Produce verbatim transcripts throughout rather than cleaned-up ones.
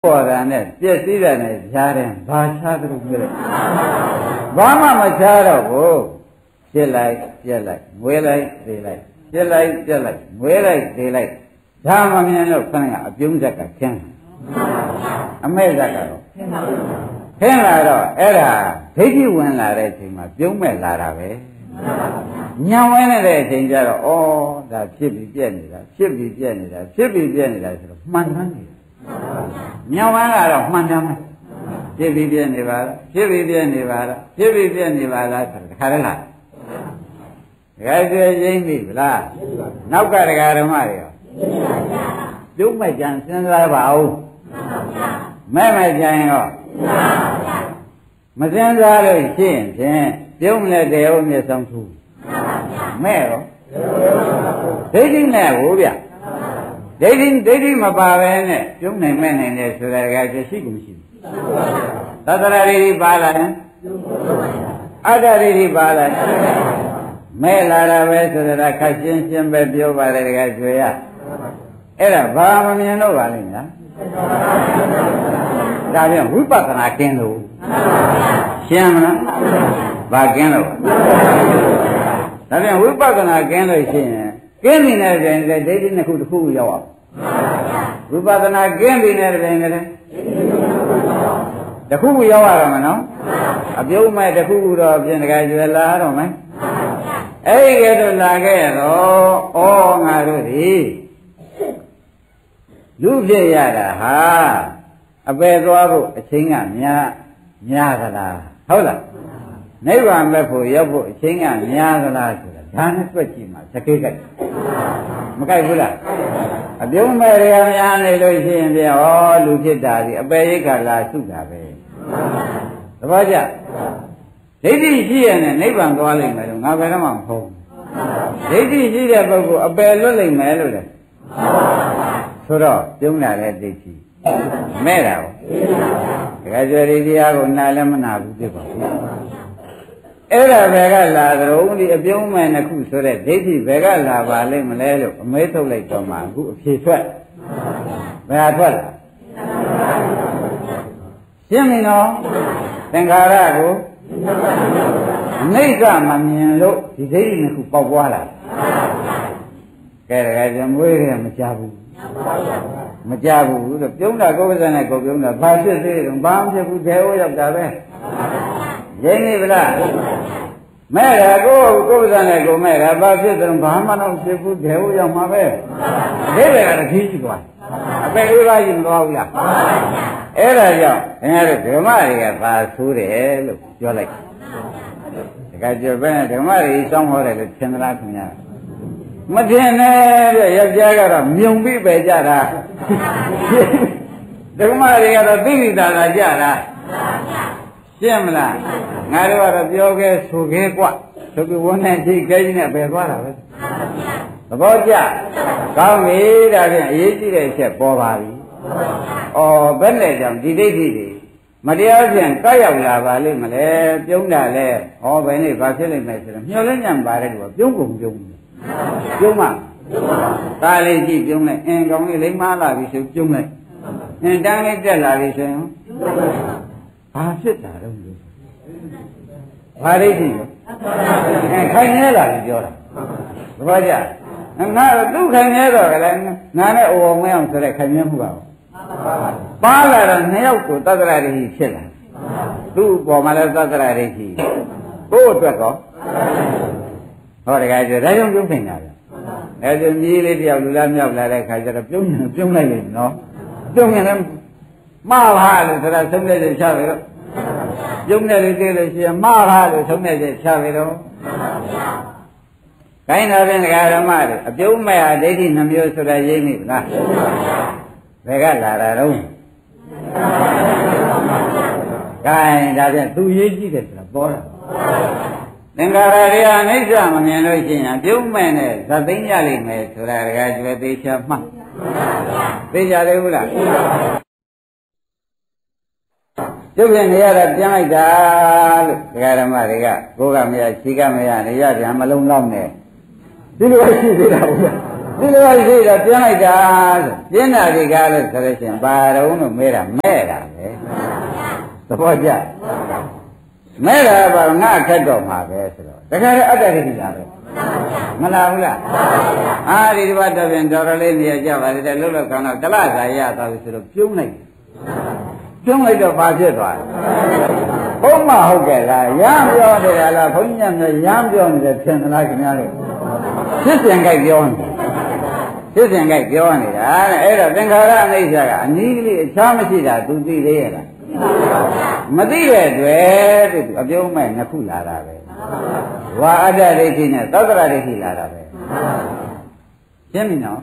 ပေါ်တာနဲ့ပြည့်စည်တာနဲ့ကြားတယ်ဘာချသလိုပြည့်တယ်ဘာမှမချတော့ဘူးပြစ်လိုက်ပြက်လိုက်မွေးလိုက်သေးလိုက်ပြစ်လိုက်ပြက်လိုက်မွေးလိုက်သေးလိုက်ဒါမှမမြင်လို့ခဏကအပြုံးဇက်ကခင်းအမဲ့ဇက်ကတော့ခင်းလာတော့အဲ့ဒါဒိဋ္ဌိဝင်လာတဲ့အချိန်မှာပြုံးမဲ့လာတာပဲညံဝင်နေတဲ့အချိန်ကျတော့ဩဒါဖြစ်ပြီးပြက်နေတာဖြစ်ပြီးပြက်နေတာဖြစ်ပြီးပြက်နေတာဆိုတော့မှန်မှန်နေညောင်းဝမ်းကတော့မှန်တယ်မယ်ဖြစ်ပြီးပြည့်နေပါလားဖြစ်ပြီးပြည့်နေပါလားဖြစ်ပြီးပြည့်နေပါလားဆိုတခါတည်းလားတခါကျရင်းပြီဗလားနောက်ကတခါဓမ္မတွေရောပြုံးမဲ့ကြံစဉ်းစားပါဦးမဲ့မဲ့ကြံရောမစဉ်းစားလို့ရှိရင်ဖြင့်ပြုံးလက်တယ်ဟုတ်မျက်ဆုံးထူးမဲ့ရောဒိဋ္ဌိနဲ့ဟိုဗျဒိဋ္ဌိဒိဋ္ဌိမပါပဲနဲ့ပြုံးနိုင်မဲ့နိုင်တယ်ဆိုတာကကျရှိကုန်မရှိဘူးသတ္တရာရိတိပါလာရင်အတ္တရိတိပါလာမဲ့လာတာပဲဆိုတာခက်ရှင်းရှင်းပဲပြောပါတယ်တကယ်ကျွေရအဲ့ဒါဘာမမြင်တော့ပါလိမ့်မယ်ဒါပြန်ဝိပဿနာကင်းလို့ရှင်းမလားဘာကင်းလို့ဒါပြန်ဝိပဿနာကင်းလို့ရှိရင်ကင်းနေတဲ့တိုင်ဒိဋ္ဌိနှစ်ခုတစ်ခုရောက်အောင်ဝိပဿနာကင်းနေတဲ့တိုင်လည်းတစ်ခုရောက်ရမှာနော်အပြုံးမဲ့တစ်ခုတော့ပြင်တကယ်ကျွယ်လာတော့မယ်အဲ့ဒီကဲတော့လာခဲ့တော့ဩငါတို့ဒီလူဖြစ်ရတာဟာအပယ်သွားဖို့အချိန်ကများများသလားဟုတ်လားနိဗ္ဗာန်မဲ့ဖို့ရောက်ဖို့အချိန်ကများသလားဆိုတာဒါနဲ့တွက်ကြည့်မှာသကေကတ်မကြိုက်ဘူးလားအပြုံးမဲ့ရများနေလို့ရှိရင်ပြဩလူဖြစ်တာဒီအပယ်ရိတ်ကလာစုတာပဲသဘောကျဒိဋ္ဌိရှိရနဲ့နိဗ္ဗာန်သွားလိမ့်မယ်လို့ငါဘယ်တော့မှမဟုတ်ဘူးဒိဋ္ဌိရှိတဲ့ပုဂ္ဂိုလ်အပယ်လွတ်လိမ့်မယ်လို့လေဆိုတော့ပြုံးလာတဲ့ဒိဋ္ဌိမဲ့တာပေါ့တခါကျဒီတရားကိုနားလည်းမနာဘူးပြပါဘူးအဲ့ဒါဘယ်ကလာသရုံးဒီအပြုံးမဲ့နှစ်ခုဆိုတဲ့ဒိဋ္ဌိဘယ်ကလာပါလိမ့်မလဲလို့အမေးထုတ်လိုက်တော့မှအခုအဖြေထွက်ဘယ်ဟာထွက်လဲရှင်းပြီနော်သင်္ခါရကိုနိစ္စမမြင်လို့ဒီဒိဋ္ဌိနှစ်ခုပေါက်ပွားလာကဲတကယ်ကျမွေးရမကြဘူးမကြဘူးလို့ပြုံးတာကိုယ်ပစံနဲ့ကိုယ်ပြုံးတာဘာဖြစ်သေးတယ်ဘာမှဖြစ်ဘူးတဲဟိုရောက်တာပဲရင်းနေဗလားမဲ့တာကိုယ်ကိုယ်ပစံနဲ့ကိုယ်မဲ့တာဘာဖြစ်တယ်ဘာမှတော့ဖြစ်ဘူးတဲဟိုရောက်မှာပဲဒီဘက်ကတခီးကြည့်သွားအပယ်လေးပါးရင်မသွားဘူးလားအဲ့ဒါကြောင့်ခင်ဗျားတို့ဓမ္မတွေကသာဆိုးတယ်လို့ပြောလိုက်တခါကျပဲဓမ္မတွေစောင်းဟောတယ်လို့သင်္သလားခင်ဗျာမထင်နဲ့ပြယောက်ျားကတော့မြုံပြီးပဲကြတာဓမ္မတွေကတော့သိသိသာသာကြတာရှင်းမလားငါတို့ကတော့ပြောခဲ့ဆိုခဲ့กว่าဆိုပြီးဝန်နဲ့ချိန်ခဲကြီးနဲ့ပဲသွားတာပဲသဘောကျကောင်းပြီဒါဖြင့်အရေးကြီးတဲ့အချက်ပေါ်ပါပြီဩဘယ်နဲ့ကြောင့်ဒီဒိဋ္ဌိတွေမတရားဖြင့်ကောက်ရောက်လာပါလိမ့်မလဲပြုံးတာလဲဩဘယ်နဲ့ဘာဖြစ်လိမ့်မယ်ဆိုတော့မျောလင်းညံပါတယ်ကွာပြုံးကုန်ပြုံးပြုံးမဒါလေးကြည့်ပြုံးလိုက်အင်းကောင်းလေးလိမ့်မလာပြီဆိုပြုံးလိုက်အင်းတန်းလေးတက်လာပြီဆိုရင်ဘာဖြစ်တာတော့ဘာဒိဋ္ဌိလဲအဲခိုင်နေလာပြီပြောတာသဘောကျငါတော့သူခိုင်နေတော့လည်းငါနဲ့အိုအောင်မအောင်ဆိုတဲ့ခိုင်နေမှုပါပါလာတော့နှစ်ယောက်ကိုသတ္တရာဒိဋ္ဌိဖြစ်လာသူ့ပေါ်မှာလည်းသတ္တရာဒိဋ္ဌိကိုယ့်အတွက်ကောဟောတကယ်ကျဒါကြောင့်ပြုံးနိုင်တာဗျအဲဒါမြည်လေးတယောက်လူလားမြောက်လာတဲ့ခါကျတော့ပြုံးရင်ပြုံးလိုက်လိမ့်နော်ပြုံးရင်လည်းမှားပါလို့ဆိုတာသုံးတဲ့ချက်ချပြီတော့ပြုံးတယ်လို့သိလို့ရှိရင်မှားပါလို့သုံးတဲ့ချက်ချပြီတော့ခိုင်းတော်ပြန်ဓမ္မတွေအပြုံးမဲ့ဟာဒိဋ္ဌိနှမျိုးဆိုတာရိပ်မိဗလားဘယ်ကလာတာတော့ခိုင်းဒါပြန်သူရေးကြည့်တယ်ဆိုတာပေါ်တာသင်္ခါရတွေအနိစ္စမမြင်လို့ရှိရင်ပြုံးမဲ့နဲ့ဇတ်သိမ်းကြလိမ့်မယ်ဆိုတာတကယ်ကျွဲသေးချာမှတ်သိကြတယ်ဘူးလားကျုပ်ပြန်နေရတာပြန်လိုက်တာလို့ဒကာဓမ္မတွေကကိုယ်ကမရရှိကမရနေရပြန်မလုံးလောက်နဲ့ဒီလိုရှိသေးတာဘူးဟဒီလိုရှိတော့ပြင်းလိုက်တာဆိုပြင်းတာဒီကားလို့ဆိုလို့ရှိရင်ဘာတုံးလို့မဲတာမဲတာပဲသဘောကျမဲတာဘာငါခက်တော့မှာပဲဆိုတော့တခါတည်းအတ္တဒိဋ္ဌိလာပဲမလားဘူးလားအာဒီဒီဘတ်တော့ပြန်တော်တော်လေးနေရကြပါလေတဲ့လှုပ်လှုပ်ကောင်းတော့တလစာရသွားပြီဆိုတော့ပြုံးလိုက်ပြုံးလိုက်တော့ဘာဖြစ်သွားလဲဘုံမဟုတ်ကဲ့လားရမ်းပြောနေတာလားဘုန်းကြီးများရမ်းပြောနေတယ်ထင်သလားခင်ဗျားတို့ဖြစ်စဉ်ကြိုက်ပြောနေဖြစ်စဉ်ကြိုက်ပြောနေတာတဲ့အဲ့တော့သင်္ခါရအနိစ္စကအနည်းကလေးအခြားမရှိတာသူသိသေးရဲ့လားမသိတဲ့အတွက်သူအပြုံးမဲ့နှစ်ခုလာတာပဲဝါအတ္တဒိဋ္ဌိနဲ့သောတရဒိဋ္ဌိလာတာပဲရှင်းပြီနော်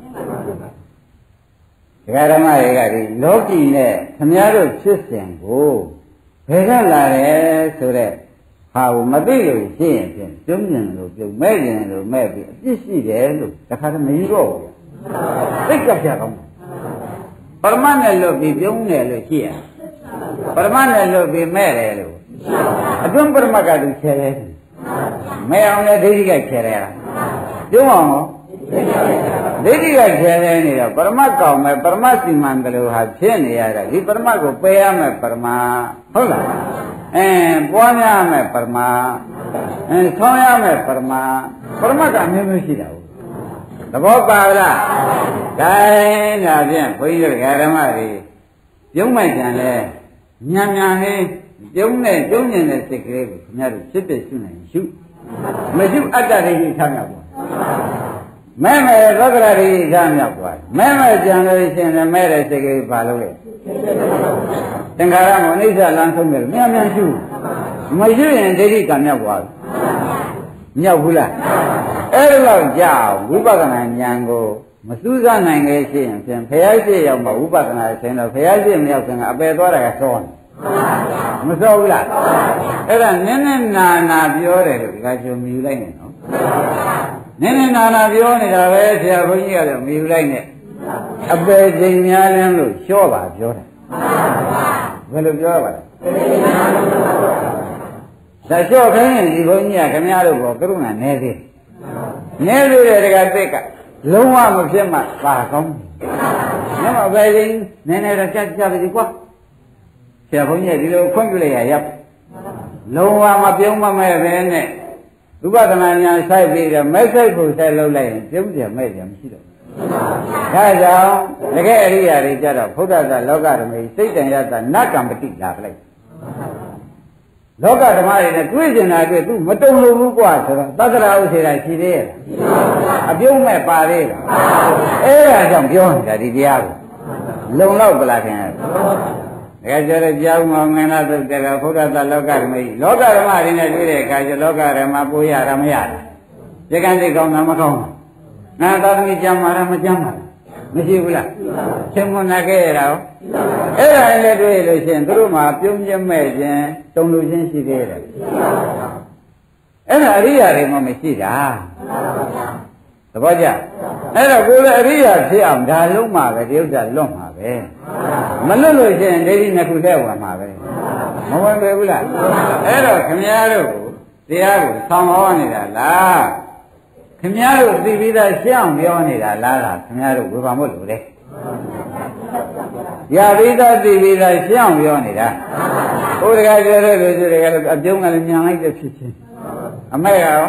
ဒကာဓမ္မတွေကဒီလောကီနဲ့ခမည်းတော်ဖြစ်စဉ်ကိုဘယ်ကလာတယ်ဆိုတော့ဟာကိုမသိလို့ရှိရင်ဖြင့်ပြုံးကျင်လို့ပြုံးမဲ့ကျင်လို့မဲ့ပြီးအပြစ်ရှိတယ်လို့တခါတည်းမယူတော့ဘူးသိကြပြကောင်းပရမတ်နဲ့လွတ်ပြီးပြုံးတယ်လို့ရှိရပရမတ်နဲ့လွတ်ပြီးမဲ့တယ်လို့အတွင်းပရမတ်ကသူချဲတယ်မဲ့အောင်လည်းဒိဋ္ဌိကချဲတယ်လားပြုံးအောင်ဒိဋ္ဌိကချဲတယ်နေတော့ပရမတ်ကောင်မဲ့ပရမတ်စီမံတယ်လို့ဟာဖြစ်နေရတာဒီပရမတ်ကိုပယ်ရမယ်ပရမတ်ဟုတ်လားအဲပွားများမယ်ပရမတ်အဲဆောင်းရမယ်ပရမတ်ပရမတ်ကအမျိုးမျိုးရှိတာဟုတ်သဘောပါလားဒါရင်ဒါဖြင့်ဘုန်းကြီးတို့ဓမ္မတွေပြုံးမိုက်ကြံလဲညံညံလေးပြုံးနဲ့ပြုံးညင်တဲ့စိတ်ကလေးကိုခင်ဗျားတို့ဖြစ်ဖြစ်ရှုနိုင်ရှုမရှုအတ္တဒိဋ္ဌိထားမြောက်ပါမဲမဲသောကရဒိဋ္ဌိထားမြောက်ပါမဲမဲကြံလို့ရှိရင်မဲတဲ့စိတ်ကလေးပါလို့လေသင်္ခါရကိုအနိစ္စလမ်းဆုံးတယ်မြန်မြန်ရှုမရှုရင်ဒိဋ္ဌိကမြောက်သွားပြီမြောက်ဘူးလားအဲ့လိုကြောင့်ဝိပဿနာဉာဏ်ကိုမစူးစမ်းနိုင်ခဲ့ရှိရင်ဖြင့်ဘုရားရှိရောက်မှဝိပဿနာဆင်းတော့ဘုရားရှိမရောက်ခင်ကအပယ်သွားတာကစောနေမစောဘူးလားအဲ့ဒါနည်းနည်းနာနာပြောတယ်လို့ဒီကကျုံမြူလိုက်နေနော်နည်းနည်းနာနာပြောနေတာပဲဆရာဘုန်းကြီးကတော့မြူလိုက်နေအပယ်ချိန်များလင်းလို့လျှော့ပါပြောတယ်ဘယ်လိုပြောပါလဲဒါလျှော့ခိုင်းရင်ဒီဘုန်းကြီးကခင်ဗျားတို့ကကရုဏာနည်းသေးနည်းသေးတဲ့တကသက်ကလုံးဝမဖြစ်မှပါကောင်းတယ်။ဒါမှပဲရင်နည်းနည်းတော့ကြက်ကြပါစီကွာ။ဆရာဘုန်းကြီးဒီလိုခွင့်ပြုလိုက်ရရပ်။လုံးဝမပြုံးမမဲ့ပဲနဲ့ဥပဒနာညာဆိုင်ပြီးတော့မဲ့ဆိုင်ဖို့ဆက်လုပ်လိုက်ရင်ပြုံးကြမဲ့ကြမရှိတော့ဘူး။ဒါကြောင့်တကယ်အရိယာတွေကြတော့ဘုဒ္ဓသာလောကဓမ္မစိတ်တန်ရတာနတ်ကံပတိလာပလိုက်။လောကဓမ္မတွေနဲ့တွေ့ကျင်တာတွေ့သူမတုံလို့ဘူးကွာဆိုတော့သတ္တရာဥစေတာရှိသေးရဲ့အပြုံးမဲ့ပါသေးလားအဲ့ဒါကြောင့်ပြောနေတာဒီတရားကိုလုံလောက်ပလားခင်ဗျာဒါကြတဲ့ကြောင်းမောင်ငန်းလာသုတ်တယ်ဘုရားသလောကဓမ္မကြီးလောကဓမ္မတွေနဲ့တွေ့တဲ့အခါကျလောကဓမ္မပိုးရတာမရတာဇကံစိတ်ကောင်းတာမကောင်းဘူးနာသာသမီကျမ်းမာတာမကျမ်းမာမရှိဘူးလားချင်းမနာခဲ့ရတာရောအဲ့ဒါလည်းတွေ့လို့ရှိရင်သူတို့မှာပြုံးပြမဲ့ခြင်းတုံလို့ခြင်းရှိသေးတယ်အဲ့ဒါအရိယာတွေမှမရှိတာသဘောကျအဲ့တော့ကိုယ်လည်းအရိယာဖြစ်အောင်ဒါလုံးမှာပဲဒီဥစ္စာလွတ်မှာပဲမလွတ်လို့ရှိရင်ဒိဋ္ဌိနှစ်ခုတည်းဝင်မှာပဲမဝင်ပဲဘူးလားအဲ့တော့ခမည်းတော်ကိုတရားကိုဆောင်းဟောနေတာလားခင်ဗျားတို့သိပြီးသားရှင်းအောင်ပြောနေတာလားလားခင်ဗျားတို့ဝေဘာမို့လို့လေရပြီးသားသိပြီးသားရှင်းအောင်ပြောနေတာဟိုတကယ်ပြောတဲ့လူတွေကလည်းအပြုံးကလည်းညံလိုက်တဲ့ဖြစ်ချင်းအမေရော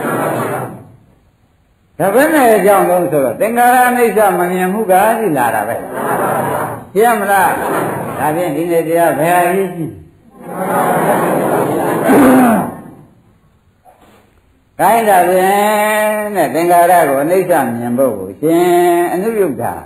ဒါပဲနဲ့အကြောင်းလုံးဆိုတော့သင်္ခါရအိဋ္ဌမမြင်မှုကကြီးလာတာပဲရှင်းမလားဒါဖြင့်ဒီနေ့တရားဘယ်အရေးကြီးကိုင်းတာဖြင့်နဲ့သင်္ခါရကိုအနိစ္စမြင်ဖို့ကိုရှင်အနုယုတ်တာ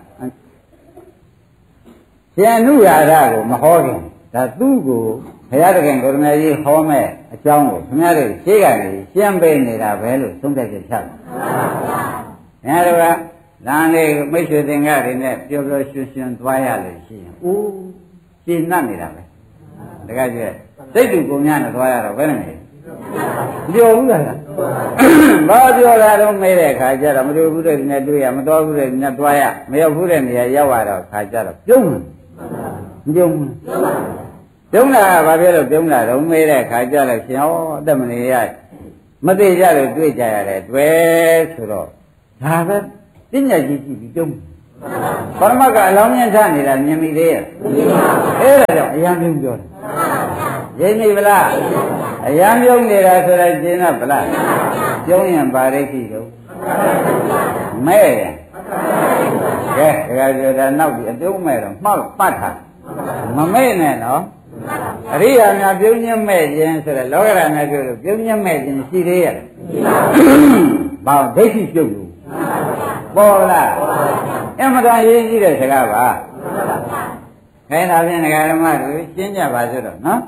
ရှင်အနုရာဓကိုမဟောခင်ဒါသူ့ကိုဘုရားသခင်ကိုရမကြီးဟောမဲ့အကြောင်းကိုခင်ဗျားတို့ရှေ့ကနေရှင်းပေးနေတာပဲလို့သုံးသပ်ချက်ချတယ်။ခင်ဗျားတို့ကလမ်းလေးမိတ်ဆွေသင်္ကတွေနဲ့ပျော်ပျော်ရွှင်ရွှင်သွားရလို့ရှိရင်အိုးရှင်းနှက်နေတာပဲ။တကယ်ကျစိတ်တူကိုများနဲ့သွားရတော့ဘယ်နဲ့လဲ။ပြောဘူးလား။ဘာပြောတာတော့မေးတဲ့အခါကျတော့မတွေ့ဘူးတဲ့နဲ့တွေ့ရမတော်ဘူးတဲ့နဲ့သွားရမရောက်ဘူးတဲ့နေရာရောက်လာတော့ခါကျတော့ပြုံးတယ်။ပြုံးဘူး။ပြုံးတာကဘာပြောလို့ပြုံးတာတော့မေးတဲ့အခါကျတော့ရှင်ဟောအသက်မနေရမသိကြလို့တွေ့ကြရတယ်တွေ့ဆိုတော့ဒါပဲပညာကြီးကြည့်ပြီးတုံးပရမတ်ကအလောင်းမြင်ထားနေတာမြင်မိသေးရဲ့အဲ့ဒါကြောင့်အယံပြုံးပြောတယ်ရင်းနေဗလားအယံပြုံးနေတာဆိုတော့ရှင်းတော့ဗလားပြုံးရင်ပါရိခိတော့မဲ့ရကဲဒါကြပြောတာနောက်ပြီးအပြုံးမဲ့တော့မှောက်ပတ်ထားမမဲ့နဲ့နော်အရိယာများပြုံးညင်းမဲ့ခြင်းဆိုတော့လောကရများပြောလို့ပြုံးညင်းမဲ့ခြင်းရှိသေးရဲ့ဘာဒိဋ္ဌိပြုတ်လို့ပေါ်လားအမှန်တရားရေးကြည့်တဲ့စကားပါခိုင်းတာဖြင့်ဒကာဓမ္မတို့ရှင်းကြပါစို့တော့နော်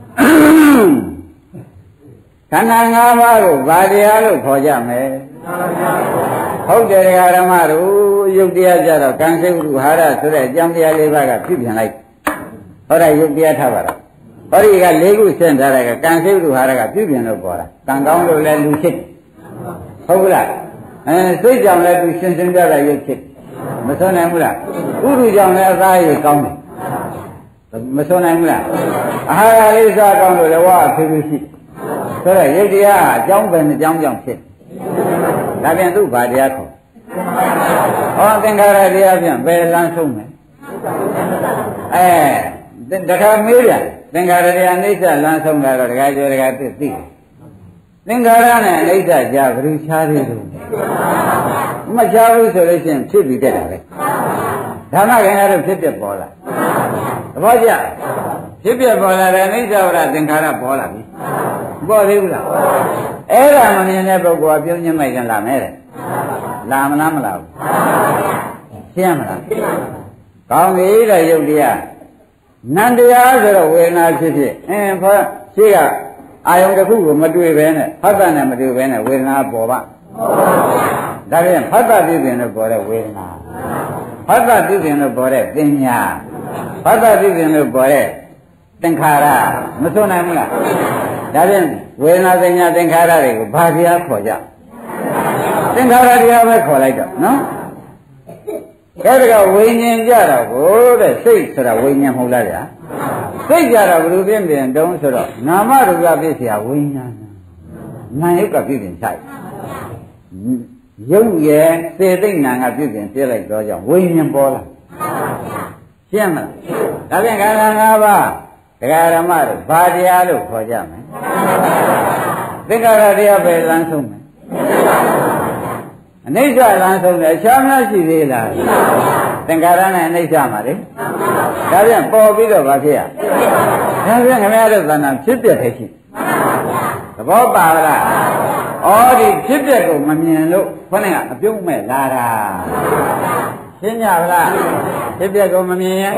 ခန္ဓာ၅ပါးကိုဗာတရားလို့ခေါ်ကြမယ်ဟုတ်တယ်ဒကာဓမ္မတို့ယုတ်တရားကြတော့ကံစိတ်ဝိဟာရဆိုတဲ့အကြောင်းတရားလေးပါးကပြုပြင်လိုက်ဟောတာယုတ်တရားထားပါတော့ဟောဒီက၄ခုဆင့်ထားတဲ့ကကံစိတ်ဝိဟာရကပြုပြင်လို့ပေါ်တာကံကောင်းလို့လည်းလူဖြစ်ဟုတ်ဘူးလားအဲစိတ်ကြောင့်လည်းသူရှင်းရှင်းပြတာရုပ်ဖြစ်မဆုံးနိုင်ဘူးလားဥရုကြောင့်လည်းအသားရည်ကောင်းတယ်မဆုံးနိုင်ဘူးလားအာဟာရလေးစားကောင်းလို့လည်းဝါအဖေးဖေးရှိဆိုတော့ရုပ်တရားအကြောင်းပဲအကြောင်းကြောင့်ဖြစ်ဒါပြန်သူ့ဘာတရားခေါ်ဟောသင်္ခါရတရားပြန်ဘယ်လမ်းဆုံးမယ်အဲတခါမေးပြန်သင်္ခါရတရားအိဋ္ဌလမ်းဆုံးတာတော့တခါကျော်တခါသိသိသင်္ခါရနဲ့အိဋ္ဌကြဘယ်လိုခြားသေးလို့မခြားဘူးဆိုလို့ရှိရင်ဖြစ်ပြီးတက်တာပဲဓမ္မခင်ဗျားတို့ဖြစ်ပြပေါ်လာသဘောကျဖြစ်ပြပေါ်လာတဲ့အိဋ္ဌဝရသင်္ခါရပေါ်လာပြီပေါ်သေးဘူးလားအဲ့ဒါမမြင်တဲ့ပုဂ္ဂိုလ်ကပြုံးညမိုက်ကြလာမယ်တဲ့လာမလားမလာဘူးရှင်းမလားကောင်းပြီတဲ့ယုတ်တရားနန္တရားဆိုတော့ဝေဒနာဖြစ်ဖြစ်အင်းဖောရှိကအာယုံတစ်ခုကိုမတွေ့ဘဲနဲ့ဖတ်တာနဲ့မတွေ့ဘဲနဲ့ဝေဒနာပေါ်ပါဒါပြန်ဖတ်တာပြုပြင်လို့ပေါ်တဲ့ဝေဒနာဖတ်တာပြုပြင်လို့ပေါ်တဲ့ပညာဖတ်တာပြုပြင်လို့ပေါ်တဲ့သင်္ခါရမစွန့်နိုင်ဘူးလားဒါပြန်ဝေဒနာပညာသင်္ခါရတွေကိုဘာတရားခေါ်ကြသင်္ခါရတရားပဲခေါ်လိုက်တော့နော်အဲ့ဒါကဝိညာဉ်ကြတော့ကိုတဲ့စိတ်ဆိုတာဝိညာဉ်မဟုတ်လားဗျာစိတ်ကြတော့ဘယ်လိုပြင်ပြင်တုံးဆိုတော့နာမရူပဖြစ်เสียဝိညာဏနာယုတ်ကပြည့်ပြင်ဆိုင်ရုပ်ရဲ့စေသိဏကပြည့်ပြင်ပြလိုက်တော့ကြောင့်ဝိညာဉ်ပေါ်လာရှင်းမလားဒါပြန်ခန္ဓာ၅ပါးဒကာရမတို့ဘာတရားလို့ခေါ်ကြမလဲသင်္ခါရတရားပဲလမ်းဆုံးမယ်အနိစ္စလမ်းဆုံးတယ်ရှားများရှိသေးလားသင်္ခါရနဲ့အနိစ္စမှာလေဒါပြန်ပေါ်ပြီးတော့ဗာဖြစ်ရဒါပြန်ခင်ဗျားတို့သဏ္ဍာန်ဖြစ်ပြတဲ့ရှိသဘောပါလားဩဒီဖြစ်ပြကိုမမြင်လို့ခொနဲ့ကအပြုံးမဲ့လာတာရှင်းကြပါလားဖြစ်ပြကိုမမြင်ရင်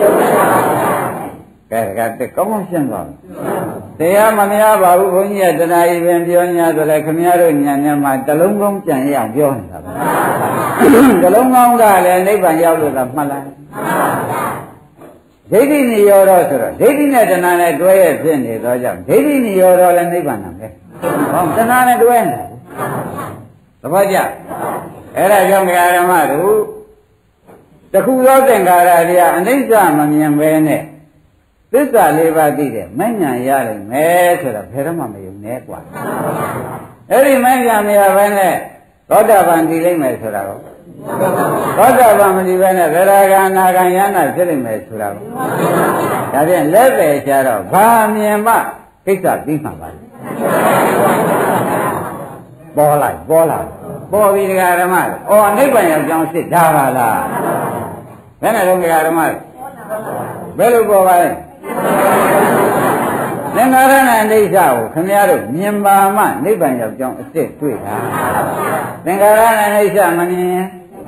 ကဲကဲတက်ကောင်းကောင်းရှင်းသွားပြီတရားမများပါဘူးဘုန်းကြီးကတဏှာကြီးပင်ပြော냐ဆိုလဲခင်ဗျားတို့ညာညာမှာတလုံးကောင်းကြံရအောင်ပြောနေတာပဲတလုံးကောင်းကလည်းနိဗ္ဗာန်ရောက်လို့သာမှတ်လိုက်ဒိဋ္ဌိနိရောဓဆိုတော့ဒိဋ္ဌိနဲ့တဏှာနဲ့တွဲရဖြစ်နေတော့ကြောင့်ဒိဋ္ဌိနိရောဓလည်းနိဗ္ဗာန်နာပဲဟောတဏှာနဲ့တွဲနေတယ်သဘောကျအဲ့ဒါကြောင့်ဓမ္မတို့တခုသောသင်္ခါရတရားအနိစ္စမမြင်ပဲနဲ့သစ္စာလေးပါးသိတယ်မဉ္ဇဏ်ရလိမ့်မယ်ဆိုတော့ဘယ်တော့မှမယုံနဲ့กว่าအဲ့ဒီမဉ္ဇဏ်မရဘဲနဲ့သောတာပန်တည်လိမ့်မယ်ဆိုတာကိုသောတာပန်မတည်ဘဲနဲ့သရဂါနာဂံယနာဖြစ်လိမ့်မယ်ဆိုတာကိုဒါဖြင့်လက်ပဲချတော့ဘာမြင်မှကိစ္စပြီးမှပါလေပေါ်လိုက်ပေါ်လာပေါ်ပြီးဒကာဓမ္မအော်နိဗ္ဗာန်ရောက်ကြောင်းဖြစ်ဒါပါလားဘယ်နဲ့တော့ဒကာဓမ္မဘယ်လိုပေါ်ပါလဲသင်္ခါရနဲ့အိဋ္ဌကိုခင်ဗျားတို့မြင်ပါမှနိဗ္ဗာန်ရောက်ကြောင်းအစ်စ်တွေ့တာသင်္ခါရနဲ့အိဋ္ဌမမြင်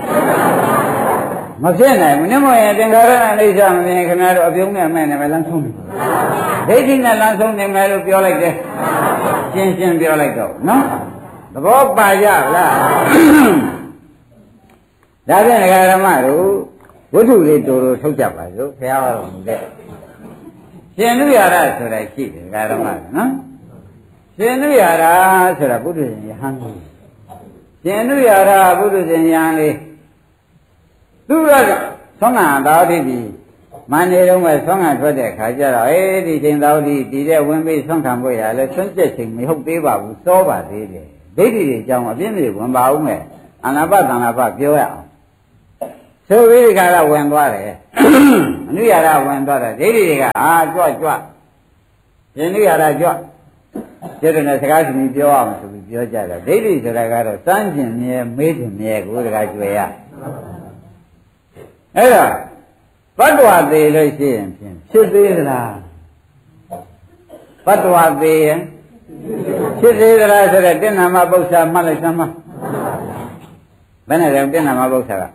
မဖြစ်နိုင်ဘူးနမောရင်သင်္ခါရနဲ့အိဋ္ဌမမြင်ခင်ဗျားတို့အပြုံးနဲ့မဲ့နေမယ်လမ်းဆုံးတယ်ဒိဋ္ဌိနဲ့လမ်းဆုံးနေမယ်လို့ပြောလိုက်တယ်ရှင်းရှင်းပြောလိုက်တော့နော်သဘောပါကြလားဒါဖြင့်ဓမ္မတို့ဝိထုလေးတူတူထုတ်ကြပါစို့ဘုရားတော်မူတဲ့ရှင်နုရရဆိုတာရှိတယ်ဓမ္မနော်ရှင်နုရရဆိုတာပုထုဇဉ်ယဟန်လေးရှင်နုရရပုထုဇဉ်ယဟန်လေးသူကသောငါသာတိပြီမန္တေတုံးကသောငါထွက်တဲ့ခါကျတော့အေးဒီချိန်သာတိဒီတဲ့ဝင်ပြီးဆွမ်းခံဖို့ရလဲဆွမ်းကျက်ချိန်မဟုတ်သေးပါဘူးစောပါသေးတယ်ဒိဋ္ဌိတွေအကြောင်းအပြင်းတွေဝင်ပါဦးမယ်အာနာပါသနာပါပြောရအောင်ဆိုပြီးဒီကရဝင်သွားတယ်အနုရရဝင်သွားတယ်ဒိဋ္ဌိတွေကအာကြွကြွယင်းနုရရကြွကျတဲ့နဲ့စကားရှင်ပြောအောင်ဆိုပြီးပြောကြတယ်ဒိဋ္ဌိဆိုတာကတော့စမ်းကျင်မြဲမေးကျင်မြဲကိုတကားကျွေရအဲ့တော့ဘတ်တော်သေးလို့ရှိရင်ဖြင့်ဖြစ်သေးသလားဘတ်တော်သေးရင်ဖြစ်သေးသလားဆိုတော့တင်နာမပု္ပ္ပာမှတ်လိုက်စမ်းမဘယ်နဲ့လဲတင်နာမပု္ပ္ပာက